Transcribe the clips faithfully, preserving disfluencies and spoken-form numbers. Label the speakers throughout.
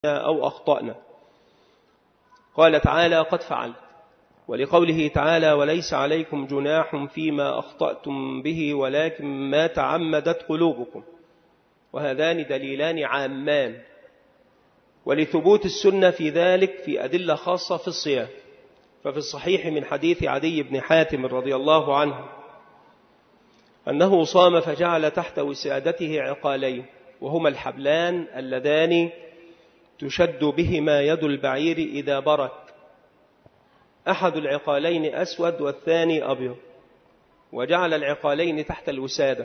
Speaker 1: أو أخطأنا. قال تعالى قد فعلت، ولقوله تعالى وليس عليكم جناح فيما أخطأتم به ولكن ما تعمدت قلوبكم، وهذان دليلان عامان، ولثبوت السنة في ذلك في أدلة خاصة في الصيام. ففي الصحيح من حديث عدي بن حاتم رضي الله عنه أنه صام فجعل تحت وسادته عقالين، وهما الحبلان اللذان تشد بهما يد البعير إذا برك، أحد العقالين أسود والثاني أبيض، وجعل العقالين تحت الوسادة،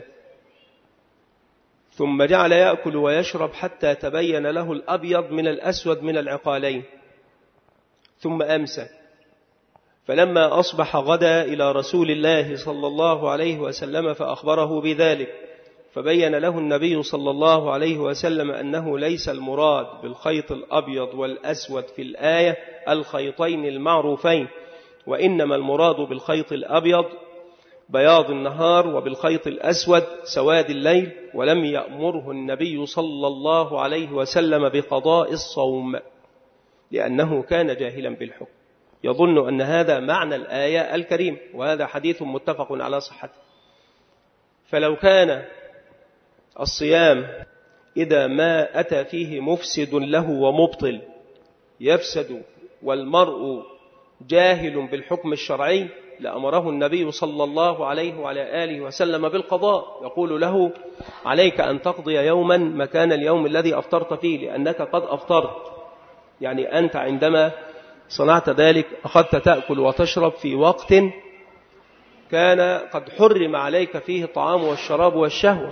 Speaker 1: ثم جعل يأكل ويشرب حتى تبين له الأبيض من الأسود من العقالين، ثم أمسى. فلما أصبح غدا إلى رسول الله صلى الله عليه وسلم فأخبره بذلك، فبين له النبي صلى الله عليه وسلم أنه ليس المراد بالخيط الأبيض والأسود في الآية الخيطين المعروفين، وإنما المراد بالخيط الأبيض بياض النهار وبالخيط الأسود سواد الليل، ولم يأمره النبي صلى الله عليه وسلم بقضاء الصوم لأنه كان جاهلا بالحكم، يظن أن هذا معنى الآية الكريمة، وهذا حديث متفق على صحته. فلو كان الصيام إذا ما أتى فيه مفسد له ومبطل يفسد والمرء جاهل بالحكم الشرعي لأمره النبي صلى الله عليه وعلى آله وسلم بالقضاء، يقول له عليك أن تقضي يوما مكان اليوم الذي أفطرت فيه لأنك قد أفطرت، يعني أنت عندما صنعت ذلك أخذت تأكل وتشرب في وقت كان قد حرم عليك فيه الطعام والشراب والشهوة،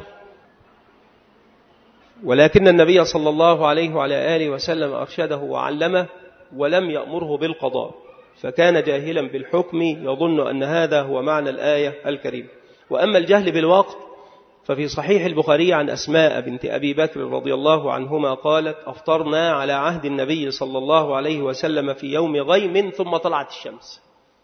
Speaker 1: ولكن النبي صلى الله عليه وعلى آله وسلم أرشده وعلمه ولم يأمره بالقضاء، فكان جاهلا بالحكم يظن أن هذا هو معنى الآية الكريمة. وأما الجهل بالوقت ففي صحيح البخاري عن أسماء بنت أبي بكر رضي الله عنهما قالت أفطرنا على عهد النبي صلى الله عليه وسلم في يوم غيم ثم طلعت الشمس،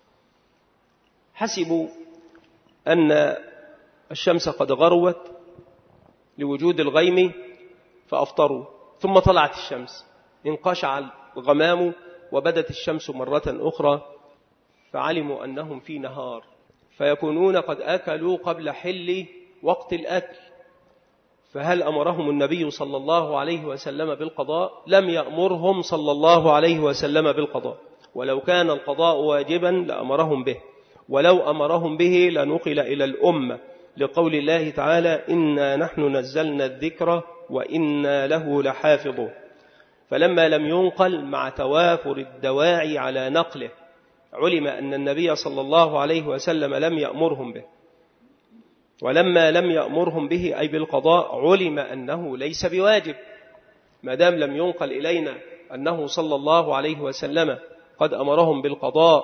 Speaker 1: حسبوا أن الشمس قد غروت لوجود الغيم فأفطروا، ثم طلعت الشمس، انقشع الغمام وبدت الشمس مرة أخرى، فعلموا أنهم في نهار، فيكونون قد أكلوا قبل حل وقت الأكل، فهل أمرهم النبي صلى الله عليه وسلم بالقضاء؟ لم يأمرهم صلى الله عليه وسلم بالقضاء، ولو كان القضاء واجبا لأمرهم به، ولو أمرهم به لنقل إلى الأمة لقول الله تعالى إنا نحن نزلنا الذكر وإنا له لحافظون. فلما لم ينقل مع توافر الدواعي على نقله علم أن النبي صلى الله عليه وسلم لم يأمرهم به، ولما لم يأمرهم به أي بالقضاء علم أنه ليس بواجب، ما دام لم ينقل إلينا أنه صلى الله عليه وسلم قد أمرهم بالقضاء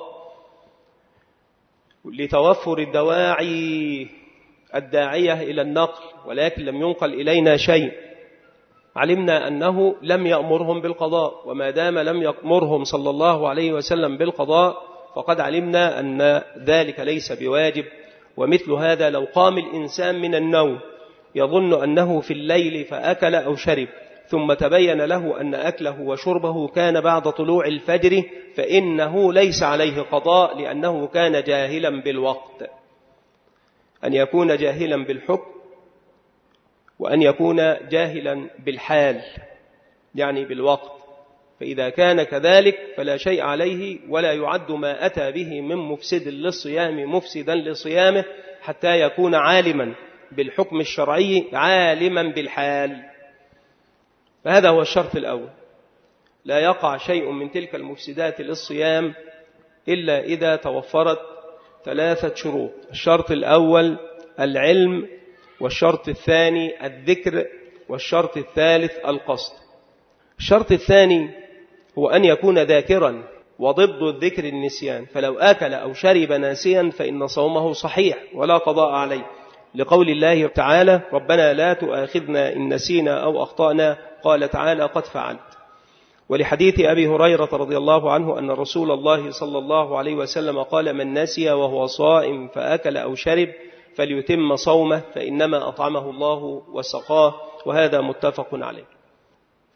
Speaker 1: لتوفر الدواعي الداعية إلى النقل، ولكن لم ينقل إلينا شيء، علمنا أنه لم يأمرهم بالقضاء، وما دام لم يأمرهم صلى الله عليه وسلم بالقضاء فقد علمنا أن ذلك ليس بواجب. ومثل هذا لو قام الإنسان من النوم يظن أنه في الليل فأكل أو شرب ثم تبين له أن أكله وشربه كان بعد طلوع الفجر فإنه ليس عليه قضاء لأنه كان جاهلا بالوقت. أن يكون جاهلا بالحكم وأن يكون جاهلا بالحال يعني بالوقت، فإذا كان كذلك فلا شيء عليه ولا يعد ما أتى به من مفسد للصيام مفسدا لصيامه حتى يكون عالما بالحكم الشرعي عالما بالحال. فهذا هو الشرط الأول، لا يقع شيء من تلك المفسدات للصيام إلا إذا توفرت ثلاثة شروط. الشرط الأول العلم، والشرط الثاني الذكر، والشرط الثالث القصد. الشرط الثاني هو أن يكون ذاكرا، وضد الذكر النسيان، فلو أكل أو شرب ناسيا فإن صومه صحيح ولا قضاء عليه، لقول الله تعالى ربنا لا تؤاخذنا إن نسينا أو أخطأنا، قال تعالى قد فعلت. ولحديث أبي هريرة رضي الله عنه أن رسول الله صلى الله عليه وسلم قال من نسي وهو صائم فأكل أو شرب فليتم صومه فإنما أطعمه الله وسقاه، وهذا متفق عليه.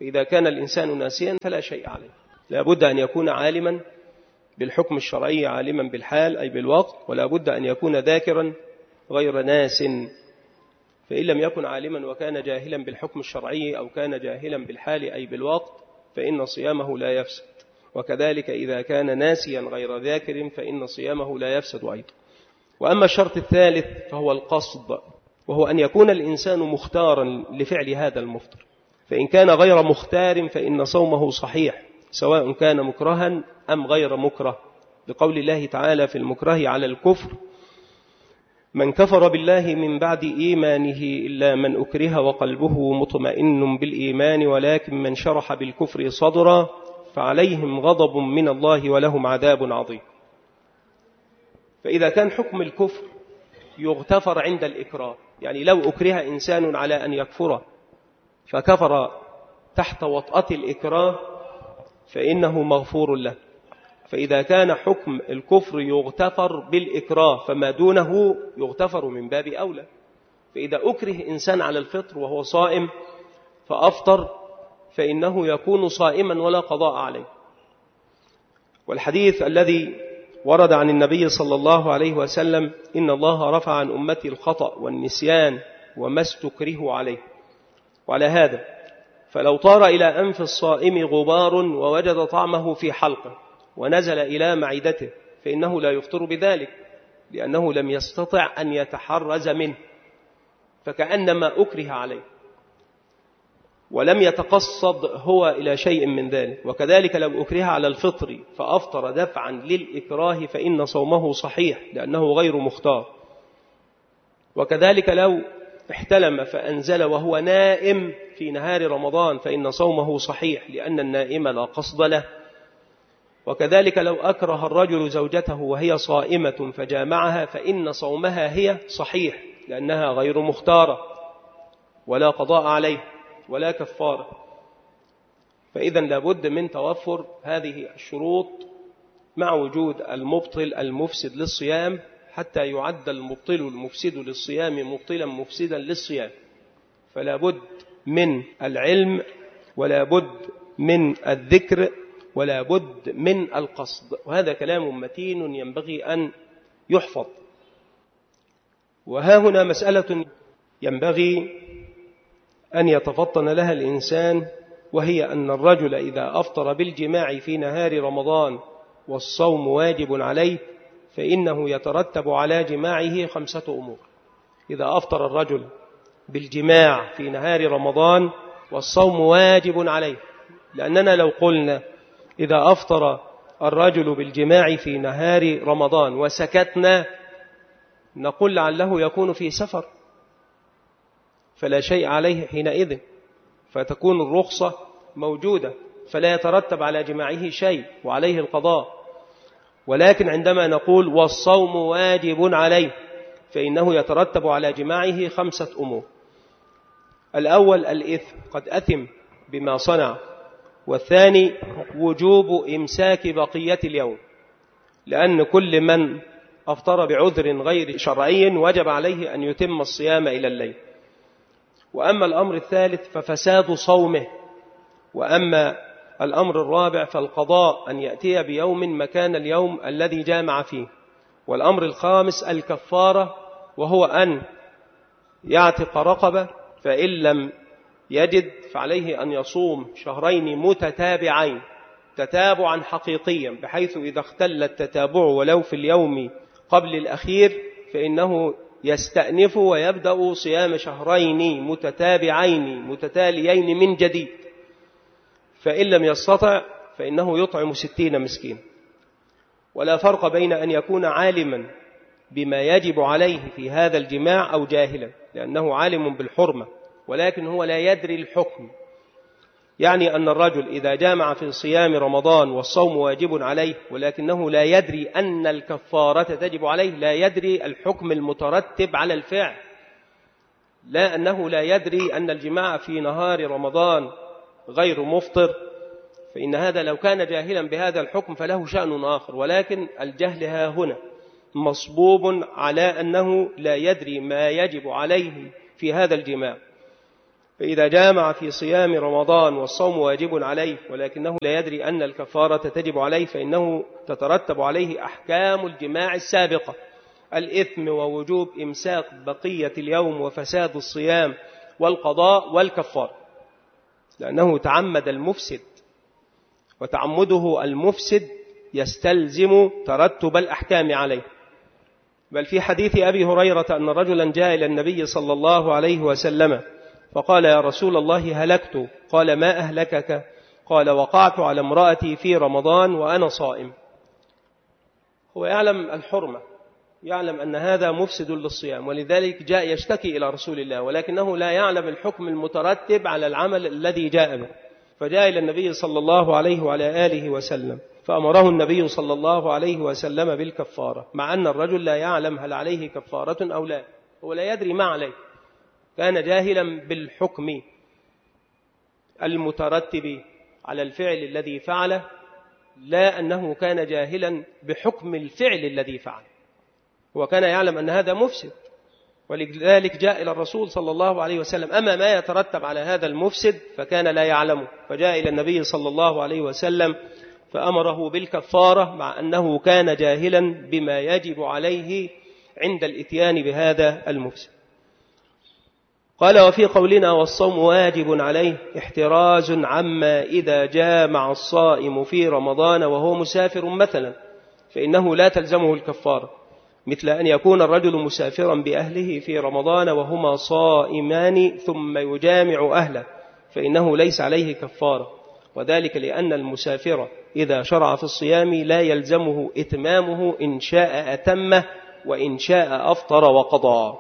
Speaker 1: فإذا كان الإنسان ناسيا فلا شيء عليه. لا بد أن يكون عالما بالحكم الشرعي، عالما بالحال أي بالوقت، ولا بد أن يكون ذاكرا غير ناس. فإن لم يكن عالما وكان جاهلا بالحكم الشرعي أو كان جاهلا بالحال أي بالوقت فإن صيامه لا يفسد، وكذلك إذا كان ناسيا غير ذاكر فإن صيامه لا يفسد أيضا. وأما الشرط الثالث فهو القصد، وهو أن يكون الإنسان مختارا لفعل هذا المفطر، فإن كان غير مختار فإن صومه صحيح سواء كان مكرها أم غير مكره، لقول الله تعالى في المكره على الكفر: من كفر بالله من بعد إيمانه إلا من أكره وقلبه مطمئن بالإيمان ولكن من شرح بالكفر صدرا فعليهم غضب من الله ولهم عذاب عظيم. فإذا كان حكم الكفر يغتفر عند الإكراه، يعني لو أكره إنسان على أن يكفر فكفر تحت وطأة الإكراه فإنه مغفور له. فإذا كان حكم الكفر يغتفر بالإكراه فما دونه يغتفر من باب أولى. فإذا أكره إنسان على الفطر وهو صائم فأفطر فإنه يكون صائما ولا قضاء عليه. والحديث الذي ورد عن النبي صلى الله عليه وسلم: إن الله رفع عن أمتي الخطأ والنسيان وما استكرهوا عليه. وعلى هذا فلو طار إلى أنف الصائم غبار ووجد طعمه في حلقه ونزل إلى معدته فإنه لا يفطر بذلك، لأنه لم يستطع أن يتحرز منه، فكأنما أكره عليه ولم يتقصد هو إلى شيء من ذلك. وكذلك لو أكره على الفطر فأفطر دفعا للإكراه فإن صومه صحيح لأنه غير مختار. وكذلك لو احتلم فأنزل وهو نائم في نهار رمضان فإن صومه صحيح لأن النائم لا قصد له. وكذلك لو أكره الرجل زوجته وهي صائمة فجامعها فإن صومها هي صحيح لأنها غير مختارة ولا قضاء عليه ولا كفارة. فإذا لابد من توفر هذه الشروط مع وجود المبطل المفسد للصيام حتى يعد المبطل المفسد للصيام مبطلا مفسدا للصيام. فلا بد من العلم ولا بد من الذكر ولا بد من القصد، وهذا كلام متين ينبغي أن يحفظ. وها هنا مسألة ينبغي أن يتفطن لها الإنسان، وهي أن الرجل إذا أفطر بالجماع في نهار رمضان والصوم واجب عليه فإنه يترتب على جماعه خمسة أمور. إذا أفطر الرجل بالجماع في نهار رمضان والصوم واجب عليه، لأننا لو قلنا إذا أفطر الرجل بالجماع في نهار رمضان وسكتنا نقول لعله يكون في سفر فلا شيء عليه حينئذ، فتكون الرخصة موجودة فلا يترتب على جماعه شيء وعليه القضاء. ولكن عندما نقول والصوم واجب عليه فإنه يترتب على جماعه خمسة أمور. الأول الإثم، قد أثم بما صنع. والثاني وجوب إمساك بقية اليوم، لأن كل من أفطر بعذر غير شرعي وجب عليه أن يتم الصيام إلى الليل. وأما الأمر الثالث ففساد صومه. وأما الأمر الرابع فالقضاء أن يأتي بيوم مكان اليوم الذي جامع فيه. والأمر الخامس الكفارة، وهو أن يعتق رقبة، فإن لم يجد فعليه أن يصوم شهرين متتابعين تتابعا حقيقيا، بحيث إذا اختل التتابع ولو في اليوم قبل الأخير فإنه يستأنف ويبدأ صيام شهرين متتابعين متتاليين من جديد. فإن لم يستطع فإنه يطعم ستين مسكين. ولا فرق بين أن يكون عالما بما يجب عليه في هذا الجماع أو جاهلا، لأنه عالم بالحرمة ولكن هو لا يدري الحكم. يعني أن الرجل إذا جامع في صيام رمضان والصوم واجب عليه ولكنه لا يدري أن الكفارة تجب عليه، لا يدري الحكم المترتب على الفعل، لا أنه لا يدري أن الجماع في نهار رمضان غير مفطر، فإن هذا لو كان جاهلا بهذا الحكم فله شأن آخر. ولكن الجهل ها هنا مصبوب على أنه لا يدري ما يجب عليه في هذا الجماع. فإذا جامع في صيام رمضان والصوم واجب عليه ولكنه لا يدري أن الكفارة تجب عليه، فإنه تترتب عليه أحكام الجماع السابقة: الإثم ووجوب إمساك بقية اليوم وفساد الصيام والقضاء والكفارة، لأنه تعمد المفسد، وتعمده المفسد يستلزم ترتب الأحكام عليه. بل في حديث أبي هريرة أن رجلا جاء إلى النبي صلى الله عليه وسلم فقال: يا رسول الله هلكت. قال: ما أهلكك؟ قال: وقعت على امرأتي في رمضان وأنا صائم. هو يعلم الحرمة، يعلم أن هذا مفسد للصيام، ولذلك جاء يشتكي إلى رسول الله، ولكنه لا يعلم الحكم المترتب على العمل الذي جاء به. فجاء إلى النبي صلى الله عليه وعلى آله وسلم فأمره النبي صلى الله عليه وسلم بالكفارة، مع أن الرجل لا يعلم هل عليه كفارة أو لا، هو لا يدري ما عليه، كان جاهلا بالحكم المترتب على الفعل الذي فعله، لا أنه كان جاهلا بحكم الفعل الذي فعله. هو كان يعلم أن هذا مفسد، ولذلك جاء إلى الرسول صلى الله عليه وسلم، أما ما يترتب على هذا المفسد فكان لا يعلمه، فجاء إلى النبي صلى الله عليه وسلم فأمره بالكفارة، مع أنه كان جاهلا بما يجب عليه عند الإتيان بهذا المفسد. قال: وفي قولنا والصوم واجب عليه احتراز عما إذا جامع الصائم في رمضان وهو مسافر مثلا، فإنه لا تلزمه الكفارة، مثل أن يكون الرجل مسافرا بأهله في رمضان وهما صائمان ثم يجامع أهله، فإنه ليس عليه كفارة، وذلك لأن المسافر إذا شرع في الصيام لا يلزمه إتمامه، إن شاء أتمه وإن شاء أفطر وقضى.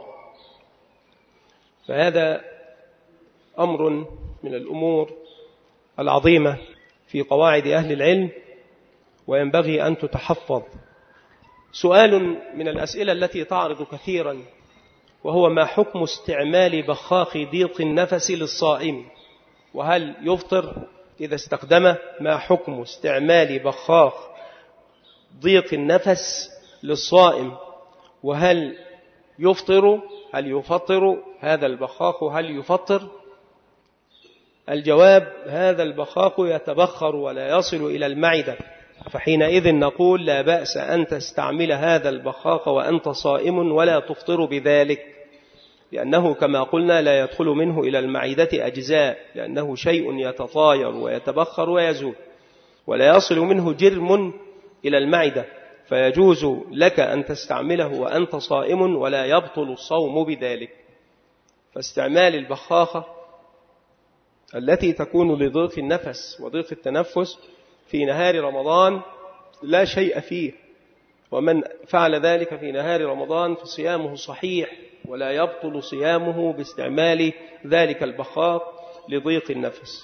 Speaker 1: فهذا أمر من الأمور العظيمة في قواعد أهل العلم، وينبغي أن تتحفظ. سؤال من الأسئلة التي تعرض كثيرا، وهو: ما حكم استعمال بخاخ ضيق النفس للصائم؟ وهل يفطر إذا استخدمه؟ ما حكم استعمال بخاخ ضيق النفس للصائم؟ وهل يفطر؟ هل يفطر هذا البخاخ؟ هل يفطر؟ الجواب: هذا البخاخ يتبخر ولا يصل إلى المعدة، فحينئذ نقول لا بأس أن تستعمل هذا البخاخ وأنت صائم ولا تفطر بذلك، لأنه كما قلنا لا يدخل منه إلى المعدة أجزاء، لأنه شيء يتطاير ويتبخر ويزول، ولا يصل منه جرم إلى المعدة، فيجوز لك أن تستعمله وأنت صائم ولا يبطل الصوم بذلك. فاستعمال البخاخة التي تكون لضيق النفس وضيق التنفس في نهار رمضان لا شيء فيه، ومن فعل ذلك في نهار رمضان فصيامه صحيح، ولا يبطل صيامه باستعمال ذلك البخاخ لضيق النفس.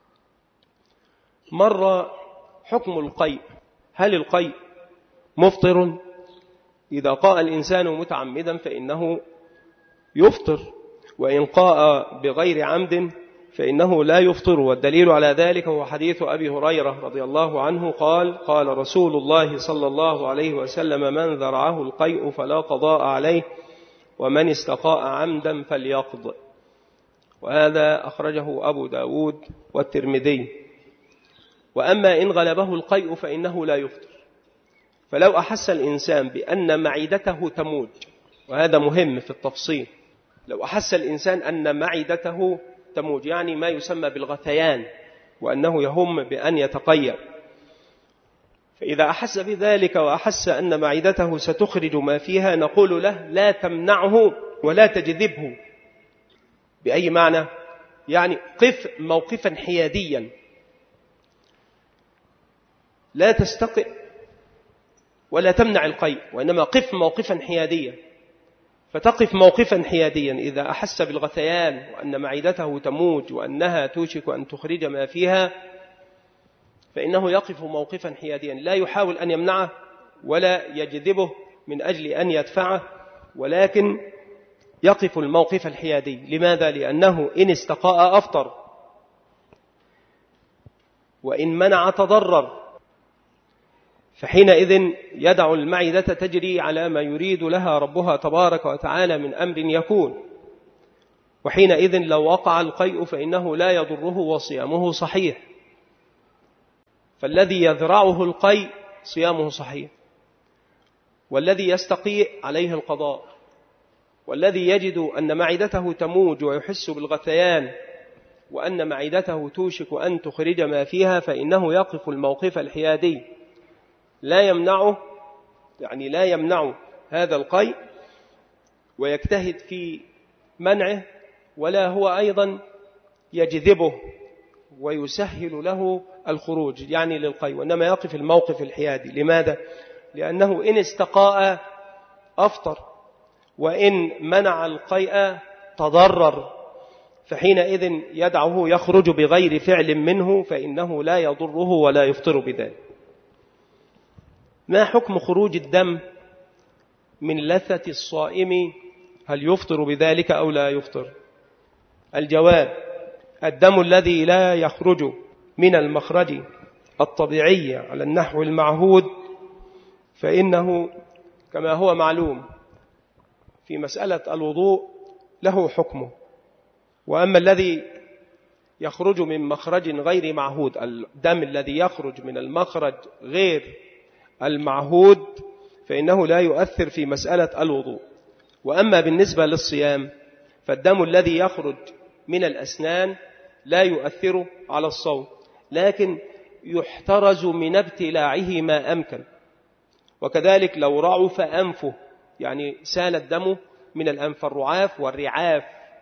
Speaker 1: مر حكم القيء: هل القيء مفطر؟ إذا قاء الإنسان متعمدا فإنه يفطر، وإن قاء بغير عمد فإنه لا يفطر، والدليل على ذلك هو حديث أبي هريرة رضي الله عنه قال: قال رسول الله صلى الله عليه وسلم: من ذرعه القيء فلا قضاء عليه، ومن استقاء عمدا فليقض. وهذا أخرجه أبو داود والترمذي. وأما إن غلبه القيء فإنه لا يفطر. فلو أحس الإنسان بأن معدته تموج، وهذا مهم في التفصيل، لو أحس الإنسان أن معدته تموج، يعني ما يسمى بالغثيان، وأنه يهم بأن يتقيأ، فإذا أحس بذلك وأحس أن معدته ستخرج ما فيها، نقول له: لا تمنعه ولا تجذبه. بأي معنى؟ يعني قف موقفا حياديا، لا تستقئ ولا تمنع القيء، وإنما قف موقفا حياديا. فتقف موقفا حياديا إذا أحس بالغثيان وأن معدته تموج وأنها توشك أن تخرج ما فيها، فإنه يقف موقفا حياديا، لا يحاول أن يمنعه ولا يجذبه من أجل أن يدفعه، ولكن يقف الموقف الحيادي. لماذا؟ لأنه إن استقاء أفطر، وإن منع تضرر، فحينئذ يدع المعدة تجري على ما يريد لها ربها تبارك وتعالى من أمر يكون. وحينئذ لو وقع القيء فإنه لا يضره وصيامه صحيح. فالذي يذرعه القيء صيامه صحيح، والذي يستقيء عليه القضاء، والذي يجد أن معدته تموج ويحس بالغثيان وأن معدته توشك أن تخرج ما فيها فإنه يقف الموقف الحيادي، لا يمنعه يعني لا يمنع هذا القيء ويجتهد في منعه، ولا هو أيضا يجذبه ويسهل له الخروج يعني للقيء، وإنما يقف الموقف الحيادي. لماذا؟ لأنه إن استقاء أفطر، وإن منع القيء تضرر، فحينئذ يدعه يخرج بغير فعل منه فإنه لا يضره ولا يفطر بذلك. ما حكم خروج الدم من لثة الصائم؟ هل يفطر بذلك أو لا يفطر؟ الجواب: الدم الذي لا يخرج من المخرج الطبيعي على النحو المعهود فإنه كما هو معلوم في مسألة الوضوء له حكمه. وأما الذي يخرج من مخرج غير معهود، الدم الذي يخرج من المخرج غير المعهود، فإنه لا يؤثر في مسألة الوضوء. وأما بالنسبة للصيام فالدم الذي يخرج من الأسنان لا يؤثر على الصوم، لكن يحترز من ابتلاعه ما أمكن. وكذلك لو رعف أنفه، يعني سال الدم من الأنف، الرعاف والرعاف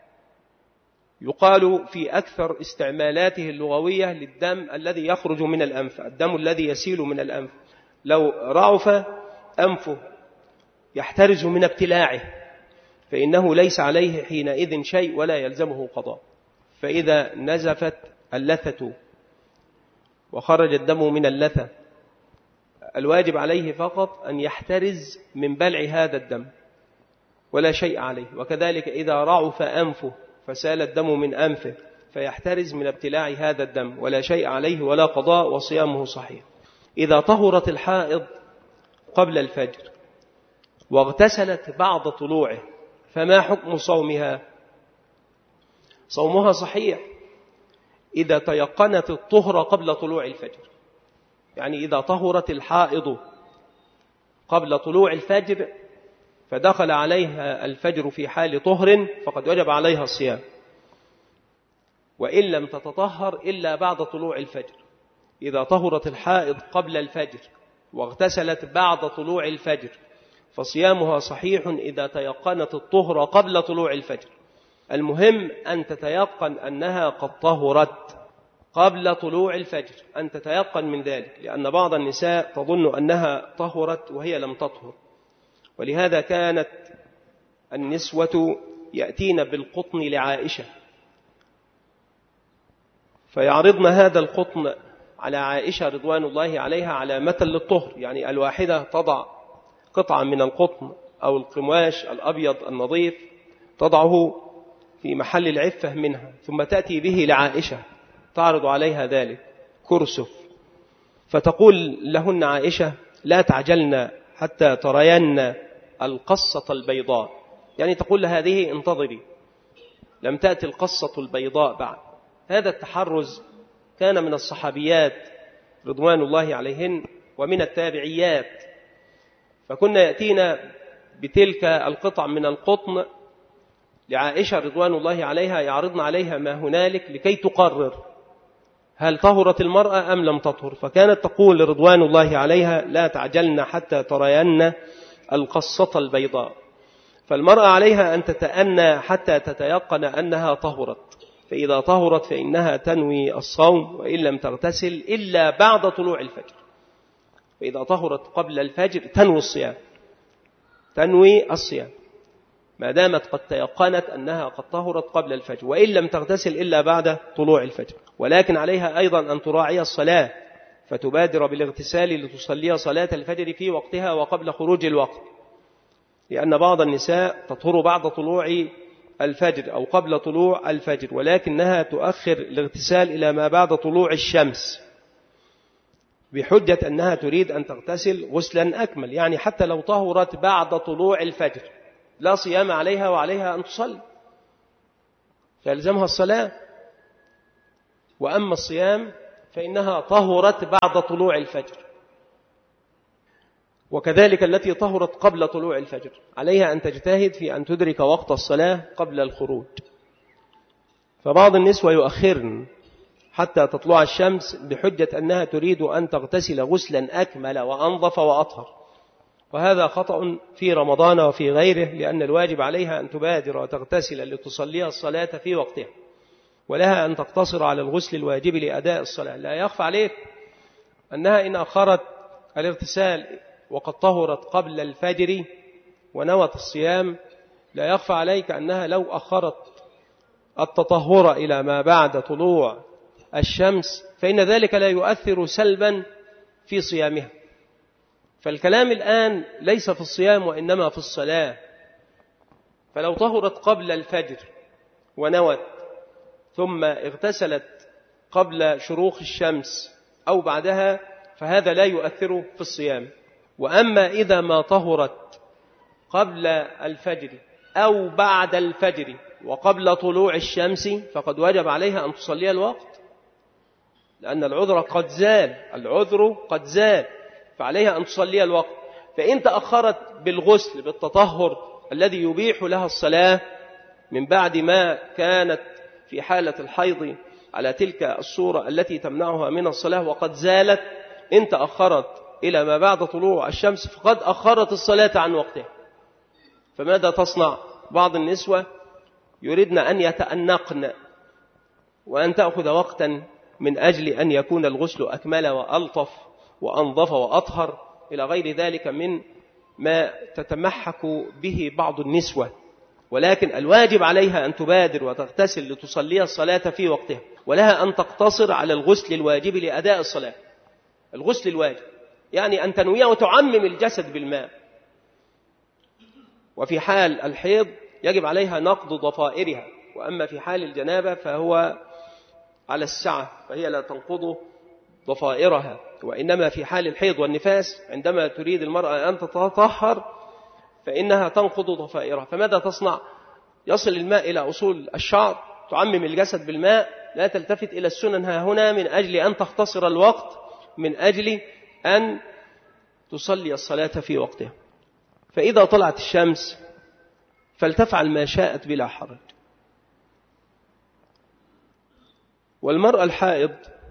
Speaker 1: يقال في أكثر استعمالاته اللغوية للدم الذي يخرج من الأنف، الدم الذي يسيل من الأنف. لو رعف أنفه يحترز من ابتلاعه فإنه ليس عليه حينئذ شيء ولا يلزمه قضاء. فإذا نزفت اللثة وخرج الدم من اللثة الواجب عليه فقط أن يحترز من بلع هذا الدم ولا شيء عليه. وكذلك إذا رعف أنفه فسال الدم من أنفه فيحترز من ابتلاع هذا الدم ولا شيء عليه ولا قضاء وصيامه صحيح. إذا طهرت الحائض قبل الفجر واغتسلت بعد طلوعه فما حكم صومها؟ صومها صحيح إذا تيقنت الطهر قبل طلوع الفجر، يعني إذا طهرت الحائض قبل طلوع الفجر فدخل عليها الفجر في حال طهر فقد وجب عليها الصيام، وإن لم تتطهر إلا بعد طلوع الفجر. إذا طهرت الحائض قبل الفجر واغتسلت بعد طلوع الفجر فصيامها صحيح إذا تيقنت الطهر قبل طلوع الفجر. المهم أن تتيقن أنها قد طهرت قبل طلوع الفجر، أن تتيقن من ذلك، لأن بعض النساء تظن أنها طهرت وهي لم تطهر. ولهذا كانت النسوة يأتين بالقطن لعائشة فيعرضن هذا القطن على عائشة رضوان الله عليها علامة للطهر، يعني الواحدة تضع قطعة من القطن أو القماش الأبيض النظيف تضعه في محل العفة منها، ثم تأتي به لعائشة تعرض عليها ذلك كرسف، فتقول لهن عائشة: لا تعجلن حتى ترين القصة البيضاء، يعني تقول لهذه انتظري، لم تأتي القصة البيضاء بعد. هذا التحرز كان من الصحابيات رضوان الله عليهن ومن التابعيات، فكنا يأتينا بتلك القطع من القطن لعائشة رضوان الله عليها يعرضن عليها ما هنالك لكي تقرر هل طهرت المرأة أم لم تطهر. فكانت تقول رضوان الله عليها: لا تعجلن حتى ترين القصة البيضاء. فالمرأة عليها أن تتأنى حتى تتيقن أنها طهرت، فإذا طهرت فإنها تنوي الصوم وإن لم تغتسل إلا بعد طلوع الفجر. فإذا طهرت قبل الفجر تنوي الصيام، تنوي الصيام ما دامت قد تيقنت أنها قد طهرت قبل الفجر، وإن لم تغتسل إلا بعد طلوع الفجر. ولكن عليها أيضا أن تراعي الصلاة فتبادر بالاغتسال لتصلي صلاة الفجر في وقتها وقبل خروج الوقت، لأن بعض النساء تطهر بعد طلوع الفجر أو قبل طلوع الفجر، ولكنها تؤخر الاغتسال إلى ما بعد طلوع الشمس بحجة أنها تريد أن تغتسل غسلا أكمل، يعني حتى لو طهرت بعد طلوع الفجر لا صيام عليها وعليها أن تصلي. فيلزمها الصلاة. وأما الصيام فإنها طهرت بعد طلوع الفجر، وكذلك التي طهرت قبل طلوع الفجر عليها أن تجتهد في أن تدرك وقت الصلاة قبل الخروج. فبعض النسوة يؤخرن حتى تطلع الشمس بحجة أنها تريد أن تغتسل غسلا أكمل وأنظف وأطهر، وهذا خطأ في رمضان وفي غيره، لأن الواجب عليها أن تبادر وتغتسل لتصلي الصلاة في وقتها، ولها أن تقتصر على الغسل الواجب لأداء الصلاة. لا يخفى عليك أنها إن أخرت الاغتسال وقد طهرت قبل الفجر ونوت الصيام، لا يخفى عليك أنها لو أخرت التطهر إلى ما بعد طلوع الشمس فإن ذلك لا يؤثر سلبا في صيامها. فالكلام الآن ليس في الصيام وإنما في الصلاة. فلو طهرت قبل الفجر ونوت ثم اغتسلت قبل شروق الشمس أو بعدها فهذا لا يؤثر في الصيام. وأما إذا ما طهرت قبل الفجر أو بعد الفجر وقبل طلوع الشمس فقد وجب عليها أن تصلي الوقت، لأن العذر قد زال، العذر قد زال، فعليها أن تصلي الوقت. فإن تأخرت بالغسل بالتطهر الذي يبيح لها الصلاة من بعد ما كانت في حالة الحيض على تلك الصورة التي تمنعها من الصلاة وقد زالت، إن تأخرت إلى ما بعد طلوع الشمس فقد أخرت الصلاة عن وقتها. فماذا تصنع؟ بعض النسوة يريدن أن يتأنقن وأن تأخذ وقتا من أجل أن يكون الغسل أكمل وألطف وأنظف وأطهر إلى غير ذلك من ما تتمحك به بعض النسوة. ولكن الواجب عليها أن تبادر وتغتسل لتصلي الصلاة في وقتها، ولها أن تقتصر على الغسل الواجب لأداء الصلاة. الغسل الواجب يعني أن تنوي وتعمم الجسد بالماء. وفي حال الحيض يجب عليها نقض ضفائرها، وأما في حال الجنابة فهو على السعة فهي لا تنقض ضفائرها. وإنما في حال الحيض والنفاس عندما تريد المرأة أن تتطهر فإنها تنقض ضفائرها. فماذا تصنع؟ يصل الماء إلى أصول الشعر، تعمم الجسد بالماء، لا تلتفت إلى السنن ها هنا من أجل أن تختصر الوقت، من أجل أن تصلي الصلاة في وقتها. فإذا طلعت الشمس فلتفعل ما شاءت بلا حرج. والمرأة الحائض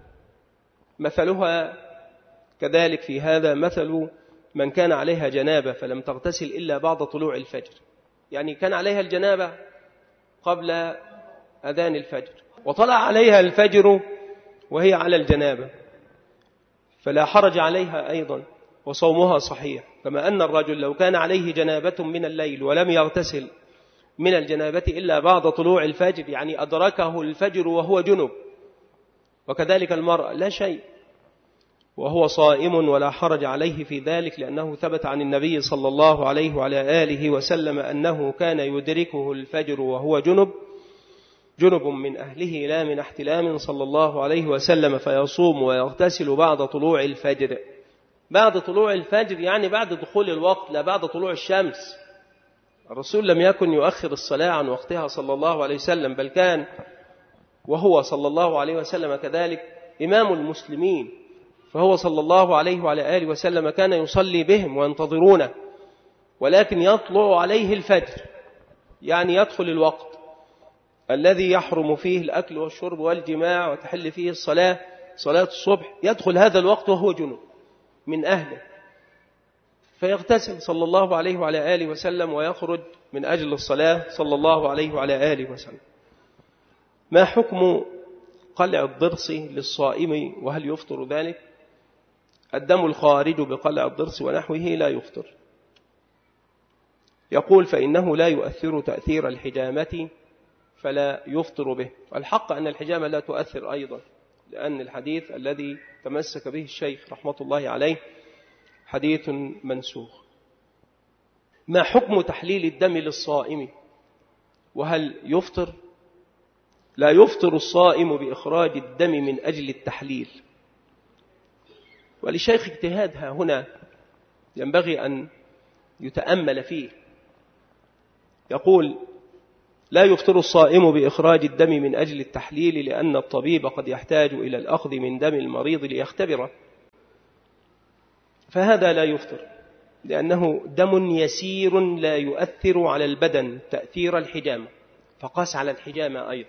Speaker 1: مثلها كذلك في هذا مثل من كان عليها جنابة فلم تغتسل إلا بعد طلوع الفجر، يعني كان عليها الجنابة قبل أذان الفجر وطلع عليها الفجر وهي على الجنابة، فلا حرج عليها أيضا وصومها صحيح. كما أن الرجل لو كان عليه جنابة من الليل ولم يغتسل من الجنابة إلا بعد طلوع الفجر، يعني أدركه الفجر وهو جنب، وكذلك المرأة لا شيء وهو صائم ولا حرج عليه في ذلك، لأنه ثبت عن النبي صلى الله عليه وعلى آله وسلم أنه كان يدركه الفجر وهو جنب جنب من أهله لا من احتلام صلى الله عليه وسلم، فيصوم ويغتسل بعد طلوع الفجر. بعد طلوع الفجر يعني بعد دخول الوقت، لا بعد طلوع الشمس. الرسول لم يكن يؤخر الصلاة عن وقتها صلى الله عليه وسلم، بل كان وهو صلى الله عليه وسلم كذلك إمام المسلمين، فهو صلى الله عليه وعلى آله وسلم كان يصلي بهم وينتظرونه، ولكن يطلع عليه الفجر، يعني يدخل الوقت الذي يحرم فيه الأكل والشرب والجماع وتحل فيه الصلاة، صلاة الصبح، يدخل هذا الوقت وهو جنوب من أهله، فيغتسل صلى الله عليه وعلى آله وسلم ويخرج من أجل الصلاة صلى الله عليه وعلى آله وسلم. ما حكم قلع الضرس للصائم وهل يفطر ذلك؟ الدم الخارج بقلع الضرس ونحوه لا يفطر. يقول فإنه لا يؤثر تأثير الحجامة فلا يفطر به. الحق أن الحجامة لا تؤثر أيضا، لأن الحديث الذي تمسك به الشيخ رحمة الله عليه حديث منسوخ. ما حكم تحليل الدم للصائم وهل يفطر؟ لا يفطر الصائم بإخراج الدم من أجل التحليل. وللشيخ اجتهاد ها هنا ينبغي أن يتأمل فيه. يقول لا يفطر الصائم بإخراج الدم من أجل التحليل، لأن الطبيب قد يحتاج إلى الأخذ من دم المريض ليختبره، فهذا لا يفطر، لأنه دم يسير لا يؤثر على البدن تأثير الحجامة، فقاس على الحجامة أيضا.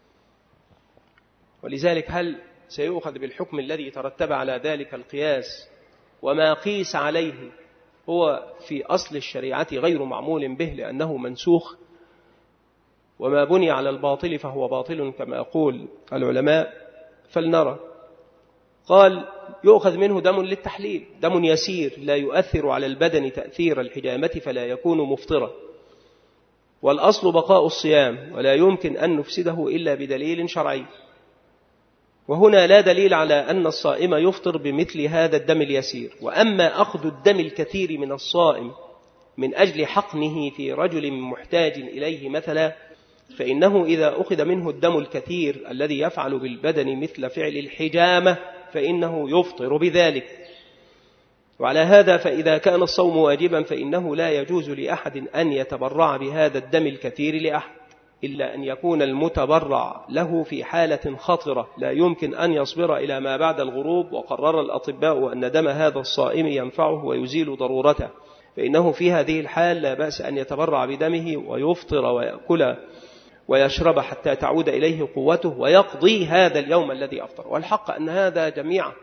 Speaker 1: ولذلك هل سيؤخذ بالحكم الذي ترتب على ذلك القياس، وما قيس عليه هو في أصل الشريعة غير معمول به لأنه منسوخ، وما بني على الباطل فهو باطل كما يقول العلماء. فلنرى. قال يؤخذ منه دم للتحليل، دم يسير لا يؤثر على البدن تأثير الحجامة فلا يكون مفطرا، والأصل بقاء الصيام ولا يمكن أن نفسده إلا بدليل شرعي، وهنا لا دليل على أن الصائم يفطر بمثل هذا الدم اليسير. وأما أخذ الدم الكثير من الصائم من أجل حقنه في رجل محتاج إليه مثلا، فإنه إذا أخذ منه الدم الكثير الذي يفعل بالبدن مثل فعل الحجامة فإنه يفطر بذلك. وعلى هذا فإذا كان الصوم واجبا فإنه لا يجوز لأحد أن يتبرع بهذا الدم الكثير لأحد، إلا أن يكون المتبرع له في حالة خطرة لا يمكن أن يصبر إلى ما بعد الغروب، وقرر الأطباء أن دم هذا الصائم ينفعه ويزيل ضرورته، فإنه في هذه الحال لا بأس أن يتبرع بدمه ويفطر ويأكل ويشرب حتى تعود إليه قوته ويقضي هذا اليوم الذي أفطر. والحق أن هذا جميعا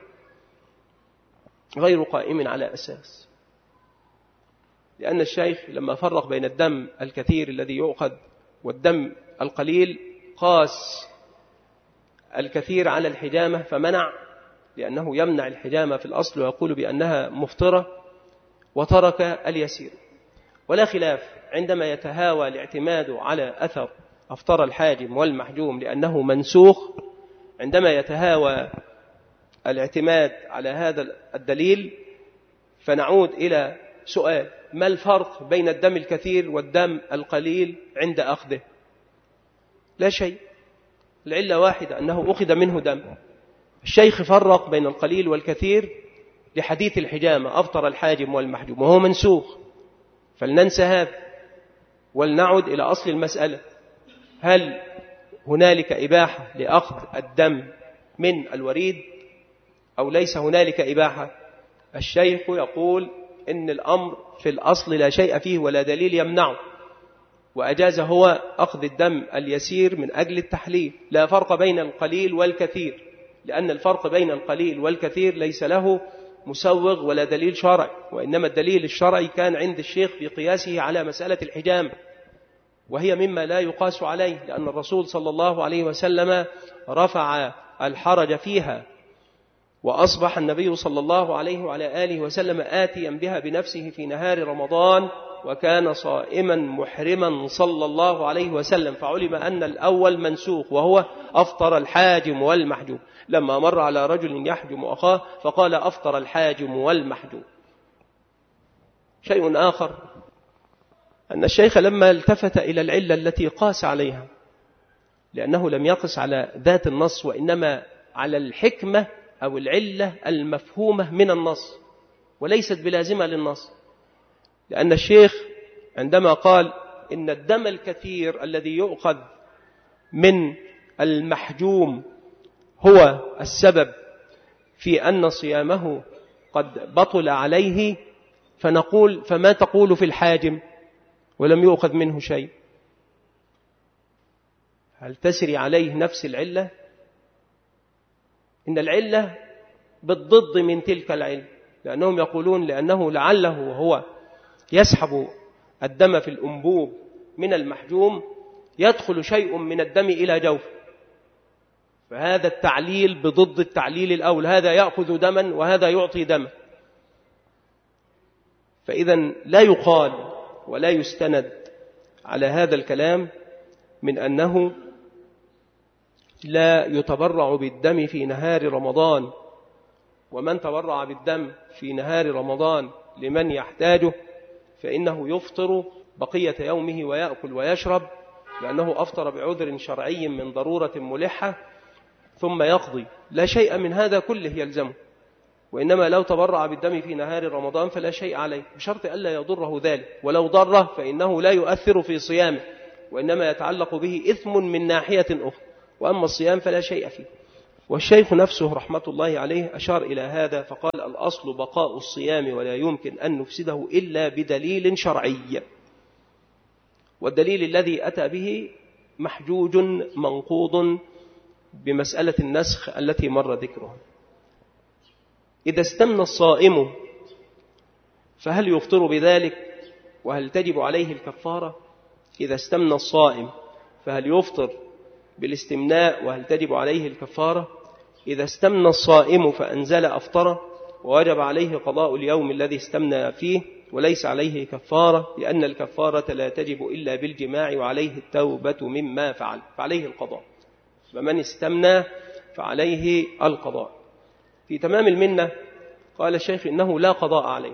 Speaker 1: غير قائم على أساس، لأن الشيخ لما فرق بين الدم الكثير الذي يؤخذ والدم القليل قاس الكثير على الحجامة فمنع، لأنه يمنع الحجامة في الأصل ويقول بأنها مفطرة، وترك اليسير. ولا خلاف عندما يتهاوى الاعتماد على أثر أفطر الحاجم والمحجوم لأنه منسوخ، عندما يتهاوى الاعتماد على هذا الدليل فنعود إلى سؤال: ما الفرق بين الدم الكثير والدم القليل عند أخذه؟ لا شيء، العلة واحدة أنه أخذ منه دم. الشيخ فرق بين القليل والكثير لحديث الحجامة أفطر الحاجم والمحجوم وهو منسوخ، فلننسى هذا ولنعد إلى أصل المسألة: هل هنالك إباحة لأخذ الدم من الوريد أو ليس هنالك إباحة؟ الشيخ يقول إن الأمر في الأصل لا شيء فيه ولا دليل يمنعه، وأجاز هو أخذ الدم اليسير من أجل التحليل. لا فرق بين القليل والكثير، لأن الفرق بين القليل والكثير ليس له مسوغ ولا دليل شرعي، وإنما الدليل الشرعي كان عند الشيخ في قياسه على مسألة الحجامة، وهي مما لا يقاس عليه، لأن الرسول صلى الله عليه وسلم رفع الحرج فيها، وأصبح النبي صلى الله عليه وعلى آله وسلم آتيا بها بنفسه في نهار رمضان، وكان صائما محرما صلى الله عليه وسلم، فعلم أن الأول منسوخ وهو أفطر الحاجم والمحجوم، لما مر على رجل يحجم أخاه فقال أفطر الحاجم والمحجوم. شيء آخر أن الشيخ لما التفت إلى العلة التي قاس عليها، لأنه لم يقس على ذات النص وإنما على الحكمة أو العلة المفهومة من النص وليست بلازمة للنص، لأن الشيخ عندما قال إن الدم الكثير الذي يؤخذ من المحجوم هو السبب في أن صيامه قد بطل عليه، فنقول: فما تقول في الحاجم ولم يؤخذ منه شيء؟ هل تسري عليه نفس العلة؟ إن العلة بالضد من تلك العلة، لأنهم يقولون لأنه لعله وهو يسحب الدم في الأنبوب من المحجوم يدخل شيء من الدم إلى جوف، فهذا التعليل بضد التعليل الأول، هذا يأخذ دما وهذا يعطي دما. فإذا لا يقال ولا يستند على هذا الكلام من أنه لا يتبرع بالدم في نهار رمضان، ومن تبرع بالدم في نهار رمضان لمن يحتاجه فإنه يفطر بقية يومه ويأكل ويشرب، لأنه أفطر بعذر شرعي من ضرورة ملحة ثم يقضي. لا شيء من هذا كله يلزمه، وإنما لو تبرع بالدم في نهار رمضان فلا شيء عليه، بشرط ألا يضره ذلك، ولو ضره فإنه لا يؤثر في صيامه، وإنما يتعلق به إثم من ناحية أخرى، وأما الصيام فلا شيء فيه. والشيخ نفسه رحمة الله عليه أشار إلى هذا فقال: الأصل بقاء الصيام ولا يمكن أن نفسده إلا بدليل شرعي، والدليل الذي أتى به محجوج منقوض بمسألة النسخ التي مر ذكرها. إذا استمنى الصائم فهل يفطر بذلك وهل تجب عليه الكفارة؟ إذا استمنى الصائم فهل يفطر بالاستمناء وهل تجب عليه الكفارة؟ إذا استمنى الصائم فأنزل أفطر ووجب عليه قضاء اليوم الذي استمنى فيه وليس عليه كفارة، لأن الكفارة لا تجب إلا بالجماع وعليه التوبة مما فعل، فعليه القضاء. فمن استمنى فعليه القضاء. في تمام المنة قال الشيخ إنه لا قضاء عليه،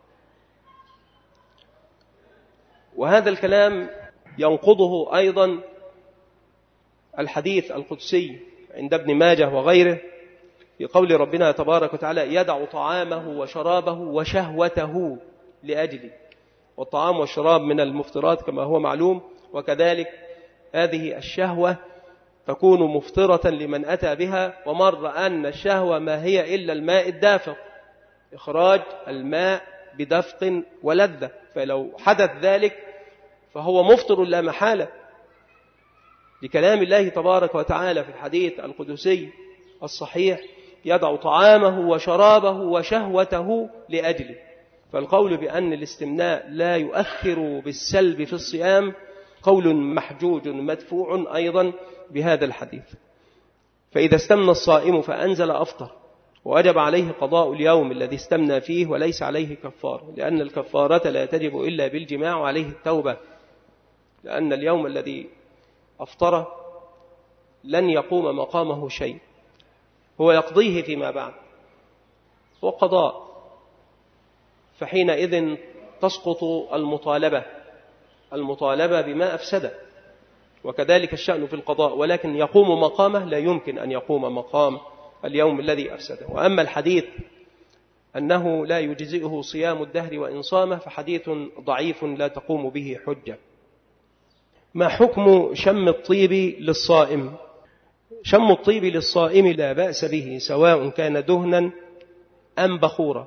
Speaker 1: وهذا الكلام ينقضه أيضا الحديث القدسي عند ابن ماجه وغيره في قول ربنا تبارك وتعالى: يدع طعامه وشرابه وشهوته لأجله. والطعام والشراب من المفطرات كما هو معلوم، وكذلك هذه الشهوة تكون مفطرة لمن أتى بها. ومر أن الشهوة ما هي إلا الماء الدافق، إخراج الماء بدفق ولذة، فلو حدث ذلك فهو مفطر لا محالة، لكلام الله تبارك وتعالى في الحديث القدسي الصحيح: يدع طعامه وشرابه وشهوته لأجله. فالقول بأن الاستمناء لا يؤثر بالسلب في الصيام قول محجوج مدفوع أيضا بهذا الحديث. فإذا استمنى الصائم فأنزل أفطر ووجب عليه قضاء اليوم الذي استمنى فيه وليس عليه كفارة، لأن الكفارة لا تجب إلا بالجماع وعليه التوبة، لأن اليوم الذي أفطر لن يقوم مقامه شيء، هو يقضيه فيما بعد، هو قضاء. فحينئذ تسقط المطالبة المطالبة بما أفسد، وكذلك الشأن في القضاء، ولكن يقوم مقامه لا يمكن أن يقوم مقام اليوم الذي أفسده. وأما الحديث أنه لا يجزئه صيام الدهر وإن صامه فحديث ضعيف لا تقوم به حجة. ما حكم شم الطيب للصائم؟ شم الطيب للصائم لا بأس به، سواء كان دهنا أم بخورا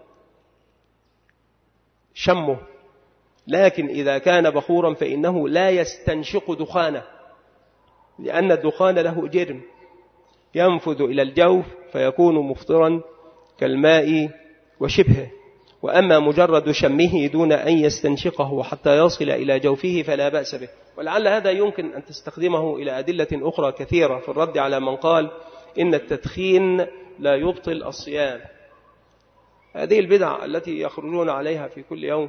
Speaker 1: شمه، لكن إذا كان بخورا فإنه لا يستنشق دخانه، لأن الدخان له جرم ينفذ إلى الجوف فيكون مفطرا كالماء وشبهه. وأما مجرد شمه دون أن يستنشقه حتى يصل إلى جوفه فلا بأس به. ولعل هذا يمكن أن تستخدمه إلى أدلة أخرى كثيرة في الرد على من قال إن التدخين لا يبطل الصيام. هذه البدع التي يخرجون عليها في كل يوم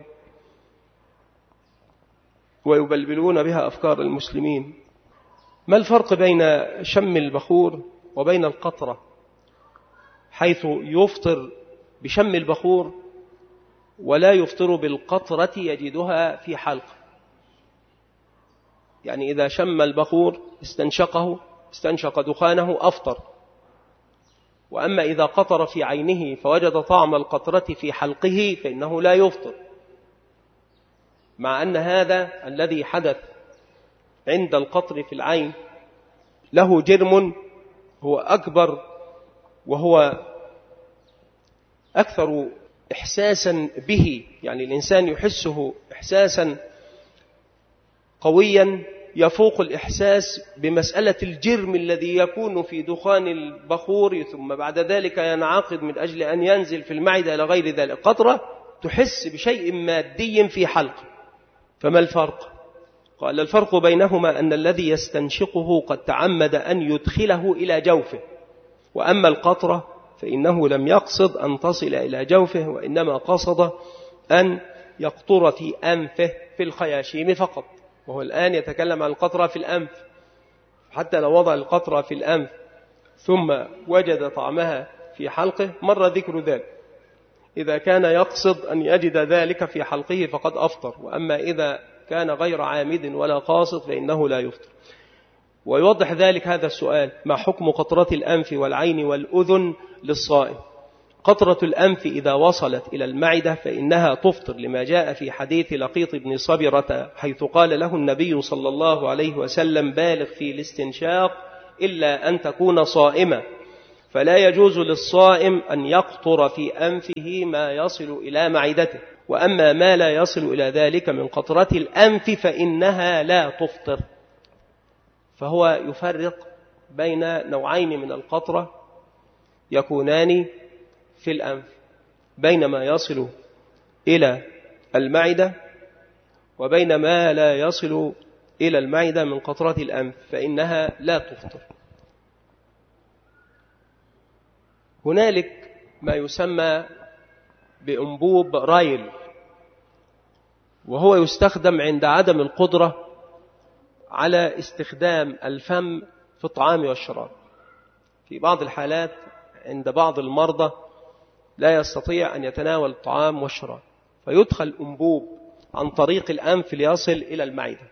Speaker 1: ويبلبلون بها أفكار المسلمين. ما الفرق بين شم البخور وبين القطرة، حيث يفطر بشم البخور ولا يفطر بالقطرة يجدها في حلق؟ يعني إذا شم البخور استنشقه استنشق دخانه أفطر، وأما إذا قطر في عينه فوجد طعم القطرة في حلقه فإنه لا يفطر، مع أن هذا الذي حدث عند القطر في العين له جرم هو أكبر وهو أكثر إحساسا به، يعني الإنسان يحسه إحساسا قويا يفوق الإحساس بمسألة الجرم الذي يكون في دخان البخور ثم بعد ذلك ينعقد من أجل أن ينزل في المعدة إلى غير ذلك. قطرة تحس بشيء مادي في حلق. فما الفرق؟ قال الفرق بينهما أن الذي يستنشقه قد تعمد أن يدخله إلى جوفه، وأما القطرة فإنه لم يقصد أن تصل إلى جوفه، وإنما قصد أن يقطر في أنفه في الخياشيم فقط. وهو الآن يتكلم عن القطرة في الأنف، حتى لو وضع القطرة في الأنف ثم وجد طعمها في حلقه مر ذكر ذلك. إذا كان يقصد أن يجد ذلك في حلقه فقد أفطر، وأما إذا كان غير عامد ولا قاصد فإنه لا يفطر. ويوضح ذلك هذا السؤال: ما حكم قطرة الأنف والعين والأذن للصائم؟ قطرة الأنف إذا وصلت إلى المعدة فإنها تفطر، لما جاء في حديث لقيط بن صبرة حيث قال له النبي صلى الله عليه وسلم: بالغ في الاستنشاق إلا أن تكون صائما، فلا يجوز للصائم أن يقطر في أنفه ما يصل إلى معدته، وأما ما لا يصل إلى ذلك من قطرة الأنف فإنها لا تفطر. فهو يفرق بين نوعين من القطرة يكونان في الأنف، بين ما يصل إلى المعدة وبين ما لا يصل إلى المعدة من قطرة الأنف فإنها لا تفطر. هنالك ما يسمى بأنبوب رايل، وهو يستخدم عند عدم القدرة على استخدام الفم في الطعام والشراب. في بعض الحالات عند بعض المرضى لا يستطيع أن يتناول الطعام والشراب، فيدخل أنبوب عن طريق الأنف ليصل إلى المعدة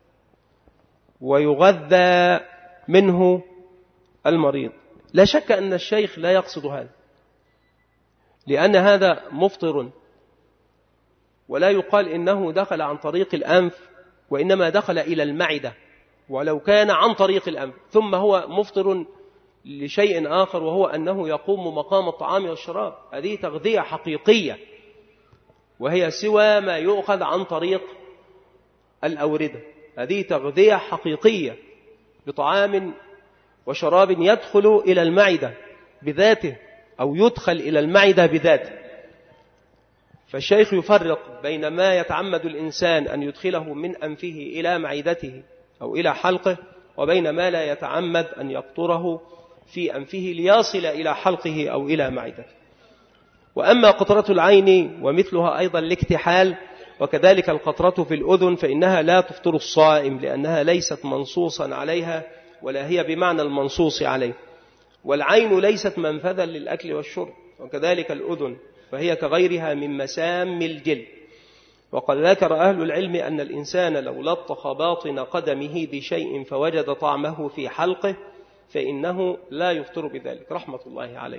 Speaker 1: ويغذى منه المريض. لا شك أن الشيخ لا يقصد هذا، لأن هذا مفطر، ولا يقال إنه دخل عن طريق الأنف، وإنما دخل إلى المعدة. ولو كان عن طريق الأنف ثم هو مفطر لشيء آخر، وهو أنه يقوم مقام الطعام والشراب، هذه تغذية حقيقية، وهي سوى ما يؤخذ عن طريق الأوردة. هذه تغذية حقيقية بطعام وشراب يدخل إلى المعدة بذاته أو يدخل إلى المعدة بذاته. فالشيخ يفرق بين ما يتعمد الإنسان أن يدخله من أنفه إلى معدته أو إلى حلقه، وبين ما لا يتعمد أن يقطره في أنفه ليصل إلى حلقه أو إلى معدته. وأما قطرة العين ومثلها أيضا الاكتحال، وكذلك القطرة في الأذن، فإنها لا تفطر الصائم، لأنها ليست منصوصا عليها ولا هي بمعنى المنصوص عليه. والعين ليست منفذا للأكل والشرب، وكذلك الأذن، فهي كغيرها من مسام الجلد. وقد ذكر أهل العلم أن الإنسان لو لطخ باطن قدمه بشيء فوجد طعمه في حلقه فإنه لا يفطر بذلك، رحمة الله عليه.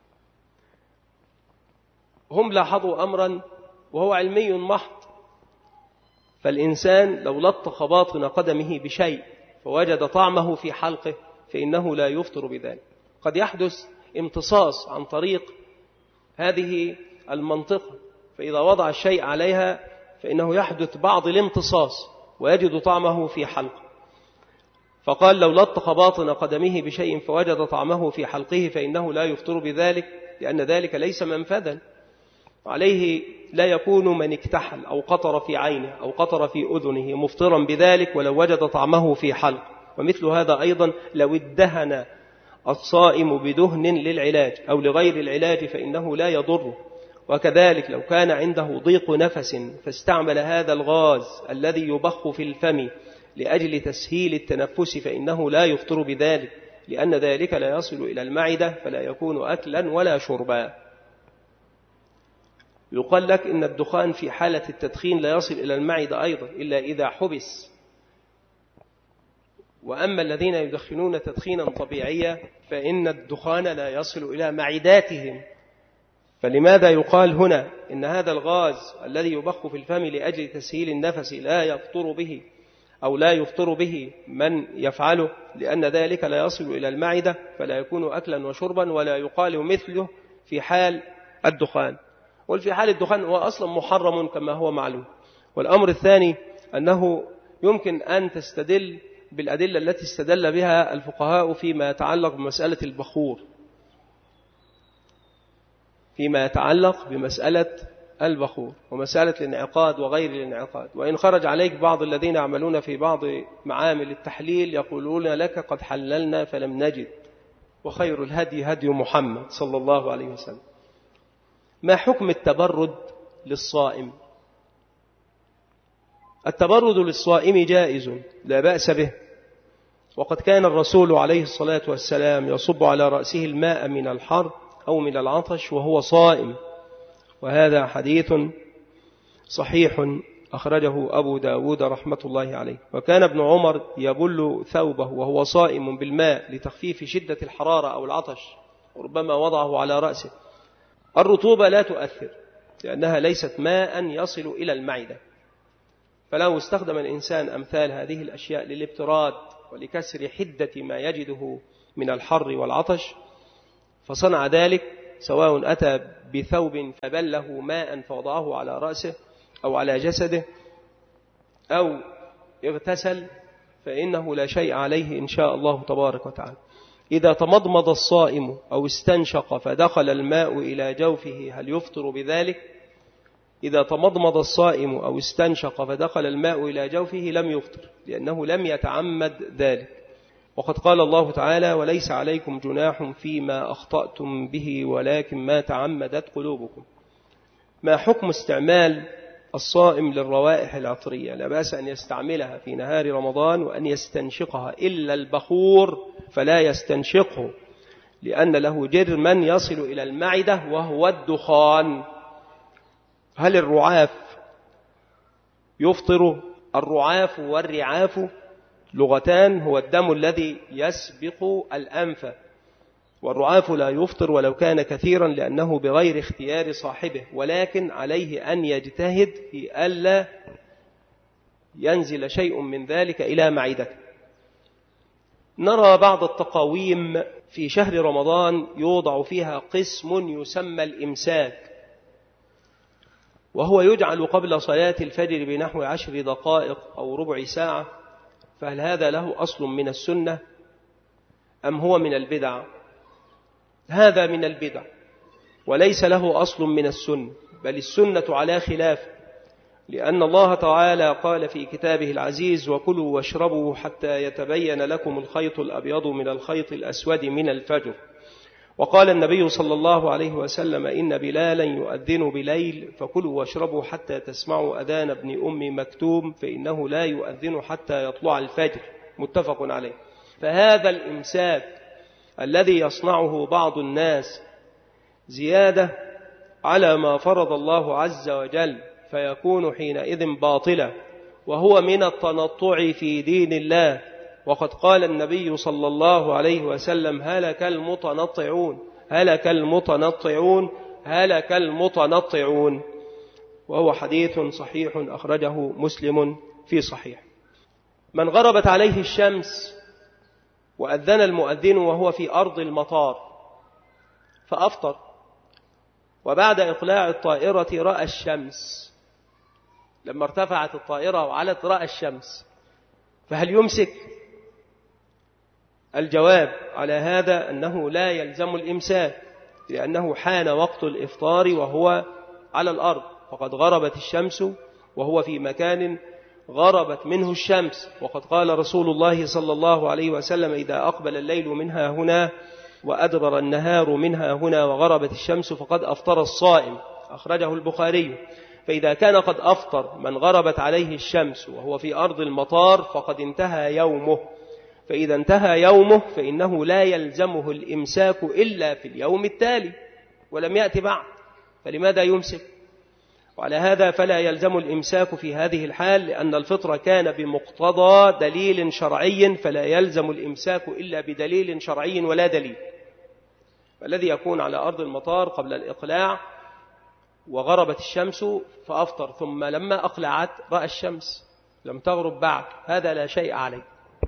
Speaker 1: هم لاحظوا أمرا وهو علمي محض، فالإنسان لو لطخ باطن قدمه بشيء فوجد طعمه في حلقه فإنه لا يفطر بذلك. قد يحدث امتصاص عن طريق هذه المنطقة، فإذا وضع الشيء عليها فإنه يحدث بعض الامتصاص ويجد طعمه في حلقه. فقال لو لطخ باطن قدمه بشيء فوجد طعمه في حلقه فإنه لا يفطر بذلك، لأن ذلك ليس منفذا عليه. لا يكون من اكتحل أو قطر في عينه أو قطر في أذنه مفطرا بذلك ولو وجد طعمه في حلق. ومثل هذا أيضا لو ادهن الصائم بدهن للعلاج أو لغير العلاج فإنه لا يضره. وكذلك لو كان عنده ضيق نفس فاستعمل هذا الغاز الذي يبخ في الفم لأجل تسهيل التنفس فإنه لا يفطر بذلك، لأن ذلك لا يصل إلى المعدة فلا يكون أكلا ولا شربا. يقال لك إن الدخان في حالة التدخين لا يصل إلى المعدة أيضا إلا إذا حبس. وأما الذين يدخنون تدخينا طبيعيا فإن الدخان لا يصل إلى معداتهم. فلماذا يقال هنا إن هذا الغاز الذي يبخ في الفم لأجل تسهيل النفس لا يفطر به أو لا يفطر به من يفعله؟ لأن ذلك لا يصل إلى المعدة فلا يكون أكلا وشربا، ولا يقال مثله في حال الدخان. وفي حال الدخان هو أصلا محرم كما هو معلوم. والأمر الثاني أنه يمكن أن تستدل بالأدلة التي استدل بها الفقهاء فيما يتعلق بمسألة البخور، فيما يتعلق بمسألة البخور ومسألة الانعقاد وغير الانعقاد. وإن خرج عليك بعض الذين يعملون في بعض معامل التحليل يقولون لك قد حللنا فلم نجد، وخير الهدي هدي محمد صلى الله عليه وسلم. ما حكم التبرد للصائم؟ التبرد للصائم جائز لا بأس به، وقد كان الرسول عليه الصلاة والسلام يصب على رأسه الماء من الحر أو من العطش وهو صائم، وهذا حديث صحيح أخرجه أبو داود رحمة الله عليه. وكان ابن عمر يبل ثوبه وهو صائم بالماء لتخفيف شدة الحرارة أو العطش، وربما وضعه على رأسه الرطوبة لا تؤثر لأنها ليست ماء يصل إلى المعدة، فلو استخدم الإنسان أمثال هذه الأشياء للابتراد ولكسر حدة ما يجده من الحر والعطش فصنع ذلك، سواء أتى بثوب فبله ماء فوضعه على رأسه أو على جسده أو اغتسل، فإنه لا شيء عليه إن شاء الله تبارك وتعالى. إذا تمضمض الصائم أو استنشق فدخل الماء إلى جوفه هل يفطر بذلك؟ إذا تمضمض الصائم أو استنشق فدخل الماء إلى جوفه لم يفطر، لأنه لم يتعمد ذلك. وقد قال الله تعالى: وليس عليكم جناح فيما أخطأتم به ولكن ما تعمدت قلوبكم. ما حكم استعمال الصائم للروائح العطرية؟ لا بأس أن يستعملها في نهار رمضان وأن يستنشقها، إلا البخور فلا يستنشقه، لأن له جرما يصل إلى المعدة وهو الدخان. هل الرعاف يفطر؟ الرعاف والرعاف لغتان، هو الدم الذي يسبق الأنف، والرعاف لا يفطر ولو كان كثيرا لأنه بغير اختيار صاحبه، ولكن عليه أن يجتهد في ألا ينزل شيء من ذلك إلى معدته. نرى بعض التقاويم في شهر رمضان يوضع فيها قسم يسمى الإمساك، وهو يجعل قبل صلاة الفجر بنحو عشر دقائق أو ربع ساعة، فهل هذا له أصل من السنة أم هو من البدع؟ هذا من البدع وليس له أصل من السنة، بل السنة على خلاف، لأن الله تعالى قال في كتابه العزيز: وكلوا واشربوا حتى يتبين لكم الخيط الأبيض من الخيط الأسود من الفجر. وقال النبي صلى الله عليه وسلم: إن بلالا يؤذن بليل فكلوا واشربوا حتى تسمعوا أذان ابن أم مكتوم فإنه لا يؤذن حتى يطلع الفجر. متفق عليه. فهذا الإمساك الذي يصنعه بعض الناس زيادة على ما فرض الله عز وجل فيكون حينئذ باطلا، وهو من التنطع في دين الله. وقد قال النبي صلى الله عليه وسلم: هلك المتنطعون هلك المتنطعون هلك المتنطعون، وهو حديث صحيح أخرجه مسلم في صحيح. من غربت عليه الشمس وأذن المؤذن وهو في أرض المطار فأفطر، وبعد إقلاع الطائرة رأى الشمس، لما ارتفعت الطائرة وعلت رأى الشمس، فهل يمسك؟ الجواب على هذا أنه لا يلزم الإمساك، لأنه حان وقت الإفطار وهو على الأرض، فقد غربت الشمس وهو في مكان غربت منه الشمس. وقد قال رسول الله صلى الله عليه وسلم: إذا أقبل الليل منها هنا وأدبر النهار منها هنا وغربت الشمس فقد أفطر الصائم. أخرجه البخاري. فإذا كان قد أفطر من غربت عليه الشمس وهو في أرض المطار فقد انتهى يومه، فإذا انتهى يومه فإنه لا يلزمه الإمساك إلا في اليوم التالي ولم يأتي بعد، فلماذا يمسك؟ وعلى هذا فلا يلزم الإمساك في هذه الحال، لأن الفطر كان بمقتضى دليل شرعي، فلا يلزم الإمساك إلا بدليل شرعي ولا دليل. الذي يكون على أرض المطار قبل الإقلاع وغربت الشمس فأفطر، ثم لما أقلعت رأى الشمس لم تغرب بعد، هذا لا شيء عليه.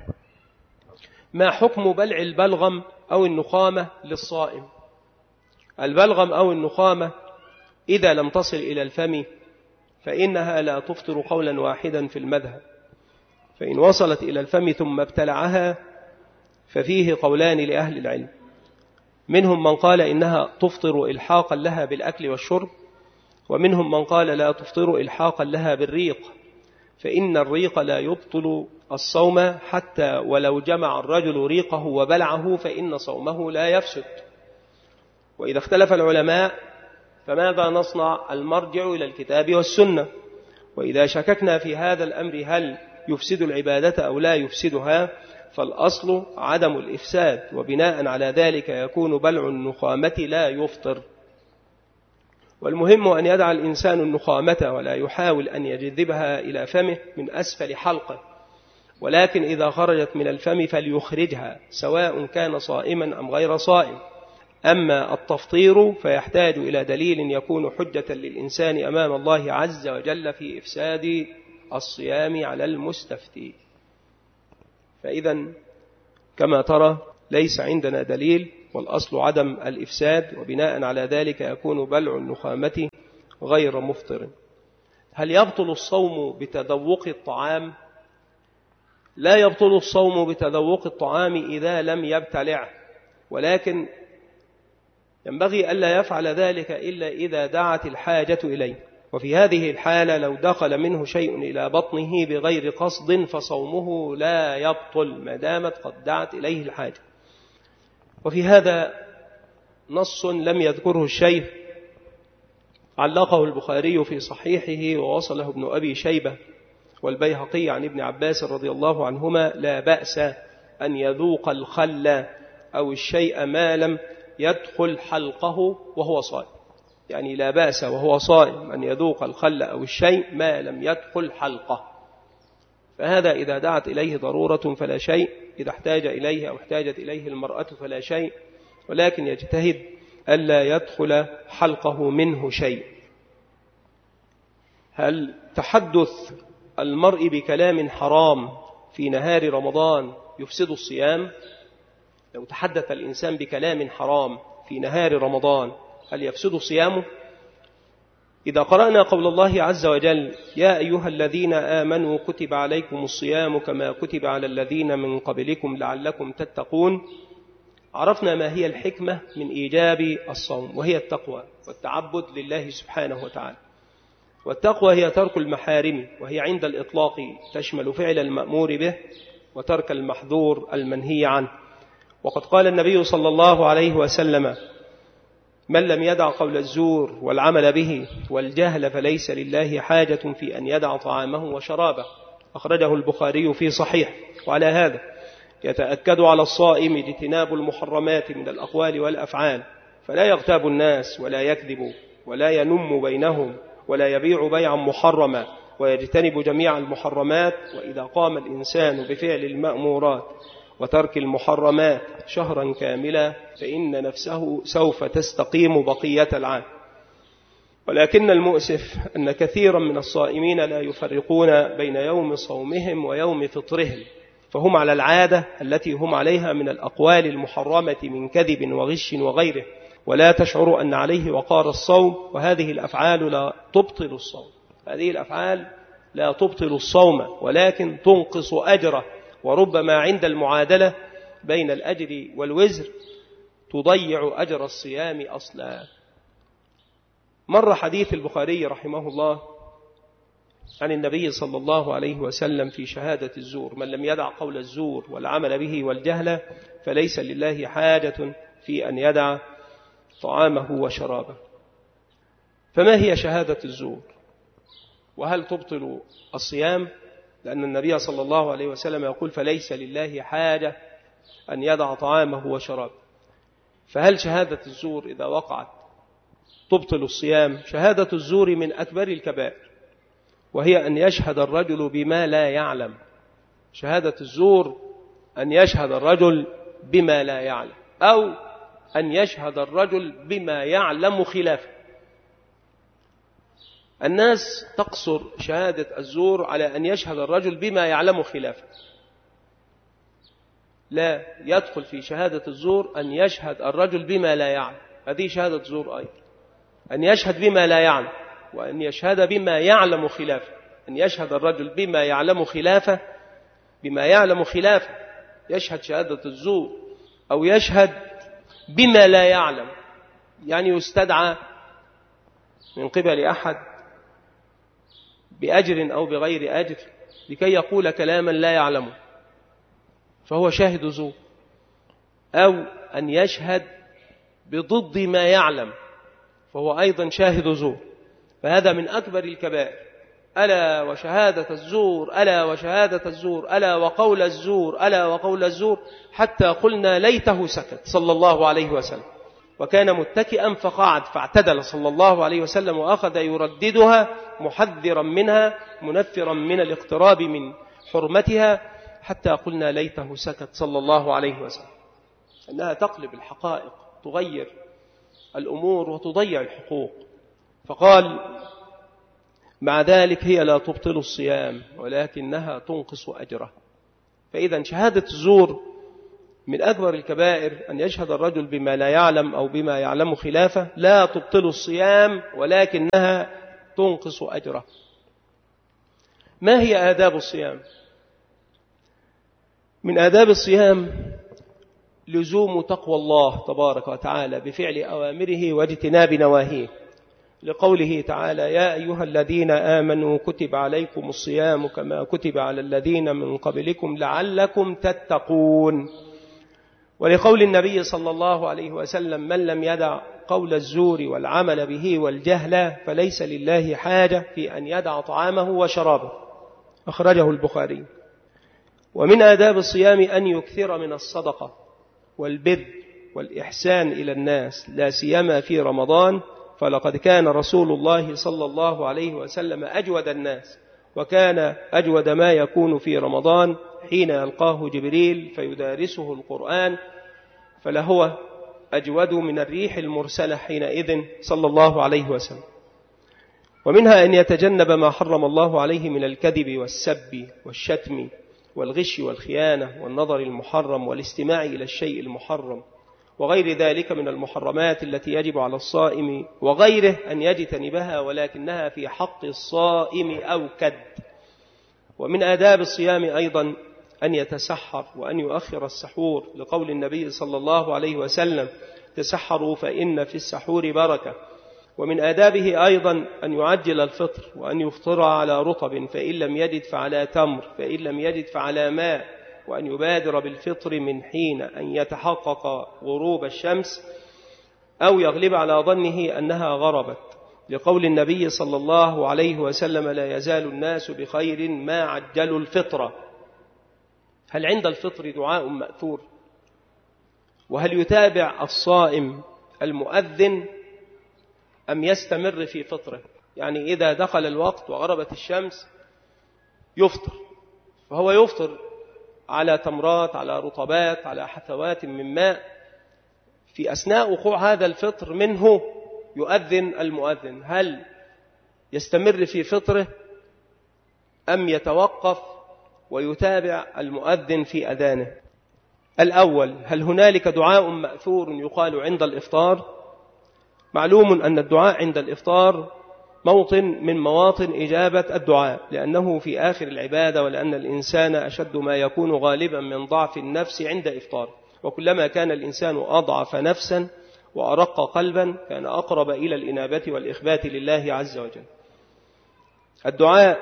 Speaker 1: ما حكم بلع البلغم أو النخامة للصائم؟ البلغم أو النخامة إذا لم تصل إلى الفم فإنها لا تفطر قولا واحدا في المذهب، فإن وصلت إلى الفم ثم ابتلعها ففيه قولان لأهل العلم، منهم من قال إنها تفطر إلحاقا لها بالأكل والشرب، ومنهم من قال لا تفطر إلحاقا لها بالريق، فإن الريق لا يبطل الصوم حتى ولو جمع الرجل ريقه وبلعه فإن صومه لا يفسد. وإذا اختلف العلماء فماذا نصنع؟ المرجع إلى الكتاب والسنة. وإذا شككنا في هذا الأمر هل يفسد العبادة أو لا يفسدها، فالأصل عدم الإفساد، وبناء على ذلك يكون بلع النخامة لا يفطر. والمهم أن يدع الإنسان النخامة ولا يحاول أن يجذبها إلى فمه من أسفل حلقه، ولكن إذا خرجت من الفم فليخرجها سواء كان صائما أم غير صائم. أما التفطير فيحتاج إلى دليل يكون حجة للإنسان أمام الله عز وجل في إفساد الصيام على المستفتي. فإذا كما ترى ليس عندنا دليل، والأصل عدم الإفساد، وبناء على ذلك يكون بلع النخامة غير مفطر. هل يبطل الصوم بتذوق الطعام؟ لا يبطل الصوم بتذوق الطعام إذا لم يبتلعه، ولكن ينبغي ألا يفعل ذلك إلا إذا دعت الحاجة إليه. وفي هذه الحالة لو دخل منه شيء إلى بطنه بغير قصد فصومه لا يبطل ما دامت قد دعت إليه الحاجة. وفي هذا نص لم يذكره الشيخ، علقه البخاري في صحيحه ووصله ابن أبي شيبة والبيهقي عن ابن عباس رضي الله عنهما: لا بأس أن يذوق الخل أو الشيء ما لم يدخل حلقه وهو صائم. يعني لا بأس وهو صائم أن يذوق الخل أو الشيء ما لم يدخل حلقه. فهذا إذا دعت إليه ضرورة فلا شيء، إذا احتاج إليه أو احتاجت إليه المرأة فلا شيء، ولكن يجتهد ألا يدخل حلقه منه شيء. هل تحدث المرء بكلام حرام في نهار رمضان يفسد الصيام؟ لو تحدث الإنسان بكلام حرام في نهار رمضان هل يفسد صيامه؟ إذا قرأنا قول الله عز وجل: يا أيها الذين آمنوا كتب عليكم الصيام كما كتب على الذين من قبلكم لعلكم تتقون، عرفنا ما هي الحكمة من إيجاب الصوم، وهي التقوى والتعبد لله سبحانه وتعالى. والتقوى هي ترك المحارم، وهي عند الإطلاق تشمل فعل المأمور به وترك المحظور المنهي عنه. وقد قال النبي صلى الله عليه وسلم: من لم يدع قول الزور والعمل به والجهل فليس لله حاجة في أن يدع طعامه وشرابه. أخرجه البخاري في صحيح. وعلى هذا يتأكد على الصائم اجتناب المحرمات من الأقوال والأفعال، فلا يغتاب الناس ولا يكذب ولا ينم بينهم ولا يبيع بيعا محرما، ويجتنب جميع المحرمات. وإذا قام الإنسان بفعل المأمورات وترك المحرمات شهرا كاملا فإن نفسه سوف تستقيم بقية العام. ولكن المؤسف أن كثيرا من الصائمين لا يفرقون بين يوم صومهم ويوم فطرهم، فهم على العادة التي هم عليها من الأقوال المحرمة من كذب وغش وغيره، ولا تشعر أن عليه وقار الصوم. وهذه الأفعال لا تبطل الصوم، هذه الأفعال لا تبطل الصوم ولكن تنقص أجره، وربما عند المعادلة بين الأجر والوزر تضيع أجر الصيام أصلا. مر حديث البخاري رحمه الله عن النبي صلى الله عليه وسلم في شهادة الزور: من لم يدع قول الزور والعمل به والجهل فليس لله حاجة في أن يدع طعامه وشرابه. فما هي شهادة الزور؟ وهل تبطل الصيام؟ لأن النبي صلى الله عليه وسلم يقول: فليس لله حاجة أن يدع طعامه وشرابه. فهل شهادة الزور إذا وقعت تبطل الصيام؟ شهادة الزور من أكبر الكبائر، وهي أن يشهد الرجل بما لا يعلم. شهادة الزور أن يشهد الرجل بما لا يعلم، أو أن يشهد الرجل بما يعلم خلافه. الناس تقصر شهادة الزور على أن يشهد الرجل بما يعلم خلافه. لا يدخل في شهادة الزور أن يشهد الرجل بما لا يعلم، هذه شهادة زور أيضا. أن يشهد بما لا يعلم، وأن يشهد بما يعلم خلافه. أن يشهد الرجل بما يعلم خلافه، بما يعلم خلافه يشهد شهادة الزور، أو يشهد بما لا يعلم، يعني يستدعى من قبل أحد بأجر أو بغير أجر لكي يقول كلاما لا يعلمه، فهو شاهد زور. أو أن يشهد بضد ما يعلم، فهو أيضا شاهد زور. فهذا من أكبر الكبائر. ألا وشهادة الزور، ألا وشهادة الزور، ألا وقول الزور، ألا وقول الزور، حتى قلنا ليته سكت صلى الله عليه وسلم. وكان متكئا فقعد فاعتدل صلى الله عليه وسلم وأخذ يرددها محذرا منها منفرا من الاقتراب من حرمتها، حتى قلنا ليته سكت صلى الله عليه وسلم. أنها تقلب الحقائق تغير الأمور وتضيع الحقوق. فقال مع ذلك هي لا تبطل الصيام ولكنها تنقص أجره. فإذا شهادة الزور من أكبر الكبائر، أن يشهد الرجل بما لا يعلم أو بما يعلم خلافه، لا تبطل الصيام ولكنها تنقص أجره. ما هي آداب الصيام؟ من آداب الصيام لزوم تقوى الله تبارك وتعالى بفعل أوامره واجتناب نواهيه، لقوله تعالى يا أيها الذين آمنوا كتب عليكم الصيام كما كتب على الذين من قبلكم لعلكم تتقون. ولقول النبي صلى الله عليه وسلم من لم يدع قول الزور والعمل به والجهل فليس لله حاجة في أن يدع طعامه وشرابه، أخرجه البخاري. ومن آداب الصيام أن يكثر من الصدقة والبر والإحسان إلى الناس، لا سيما في رمضان، فلقد كان رسول الله صلى الله عليه وسلم أجود الناس، وكان أجود ما يكون في رمضان حين يلقاه جبريل فيدارسه القرآن، فلهو أجود من الريح المرسلة حينئذ صلى الله عليه وسلم. ومنها أن يتجنب ما حرم الله عليه من الكذب والسب والشتم والغش والخيانة والنظر المحرم والاستماع إلى الشيء المحرم وغير ذلك من المحرمات التي يجب على الصائم وغيره أن يجتنبها، ولكنها في حق الصائم أوكد. ومن آداب الصيام أيضا أن يتسحر وأن يؤخر السحور، لقول النبي صلى الله عليه وسلم تسحروا فإن في السحور بركة. ومن آدابه أيضا أن يعجل الفطر وأن يفطر على رطب، فإن لم يجد فعلى تمر، فإن لم يجد فعلى ماء، وأن يبادر بالفطر من حين أن يتحقق غروب الشمس أو يغلب على ظنه أنها غربت، لقول النبي صلى الله عليه وسلم لا يزال الناس بخير ما عجلوا الفطرة. هل عند الفطر دعاء مأثور؟ وهل يتابع الصائم المؤذن أم يستمر في فطره؟ يعني إذا دخل الوقت وغربت الشمس يفطر، فهو يفطر على تمرات، على رطبات، على حثوات من ماء. في أثناء وقوع هذا الفطر منه يؤذن المؤذن، هل يستمر في فطره أم يتوقف ويتابع المؤذن في أذانه؟ الأول، هل هنالك دعاء مأثور يقال عند الإفطار؟ معلوم أن الدعاء عند الإفطار موطن من مواطن إجابة الدعاء، لأنه في آخر العبادة، ولأن الإنسان أشد ما يكون غالبا من ضعف النفس عند إفطار، وكلما كان الإنسان أضعف نفسا وأرق قلبا كان أقرب إلى الإنابة والإخبات لله عز وجل. الدعاء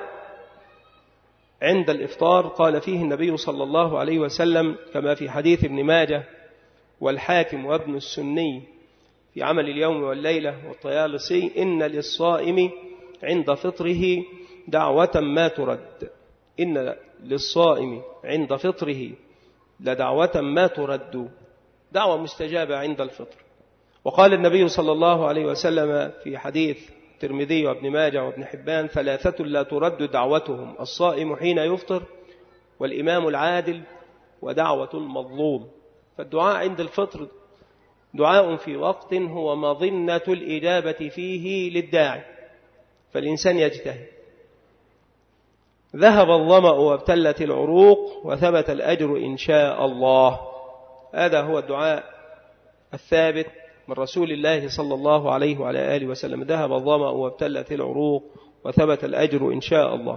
Speaker 1: عند الإفطار قال فيه النبي صلى الله عليه وسلم كما في حديث ابن ماجه والحاكم وابن السني في عمل اليوم والليلة والطيالسي إن للصائم عند فطره دعوة ما ترد، إن للصائم عند فطره لدعوة ما ترد، دعوة مستجابة عند الفطر. وقال النبي صلى الله عليه وسلم في حديث الترمذي وابن ماجه وابن حبان ثلاثة لا ترد دعوتهم: الصائم حين يفطر، والإمام العادل، ودعوة المظلوم. فالدعاء عند الفطر دعاء في وقت هو مظنة الإجابة فيه للداعي، فالإنسان يجتهد. ذهب الظمأ وابتلت العروق وثبت الأجر إن شاء الله. هذا هو الدعاء الثابت من رسول الله صلى الله عليه وعلى آله وسلم: ذهب الظمأ وابتلت العروق وثبت الأجر إن شاء الله.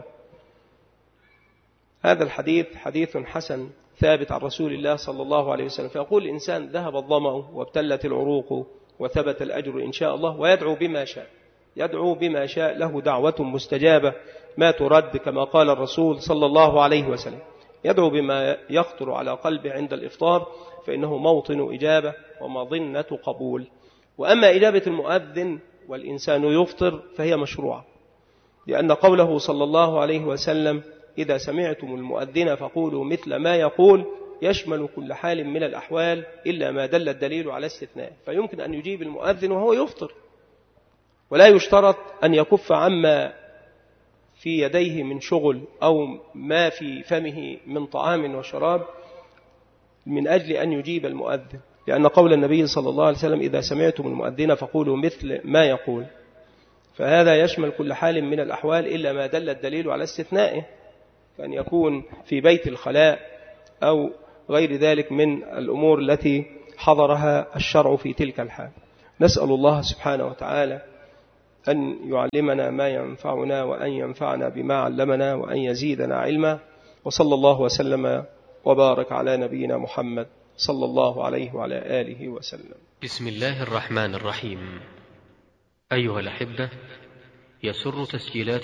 Speaker 1: هذا الحديث حديث حسن ثابت عن رسول الله صلى الله عليه وسلم. فيقول الإنسان: ذهب الظمأ وابتلت العروق وثبت الأجر إن شاء الله، ويدعو بما شاء، يدعو بما شاء، له دعوة مستجابة ما ترد، كما قال الرسول صلى الله عليه وسلم. يدعو بما يخطر على قلبه عند الإفطار، فإنه موطن إجابة ومظنة قبول. وأما إجابة المؤذن والإنسان يفطر فهي مشروعة، لأن قوله صلى الله عليه وسلم: إذا سمعتم المؤذن فقولوا مثل ما يقول، يشمل كل حال من الأحوال إلا ما دل الدليل على استثناء. فيمكن أن يجيب المؤذن وهو يفطر، ولا يشترط أن يكف عما في يديه من شغل أو ما في فمه من طعام وشراب من أجل أن يجيب المؤذن. لأن قول النبي صلى الله عليه وسلم إذا سمعتم المؤذن فقولوا مثل ما يقول، فهذا يشمل كل حال من الأحوال إلا ما دل الدليل على استثنائه، فأن يكون في بيت الخلاء أو غير ذلك من الأمور التي حضرها الشرع في تلك الحال. نسأل الله سبحانه وتعالى أن يعلمنا ما ينفعنا وأن ينفعنا بما علمنا وأن يزيدنا علما، وصلى الله وسلم وبارك على نبينا محمد صلى الله عليه وعلى آله وسلم.
Speaker 2: بسم الله الرحمن الرحيم. أيها الأحبة، يسر تسجيلات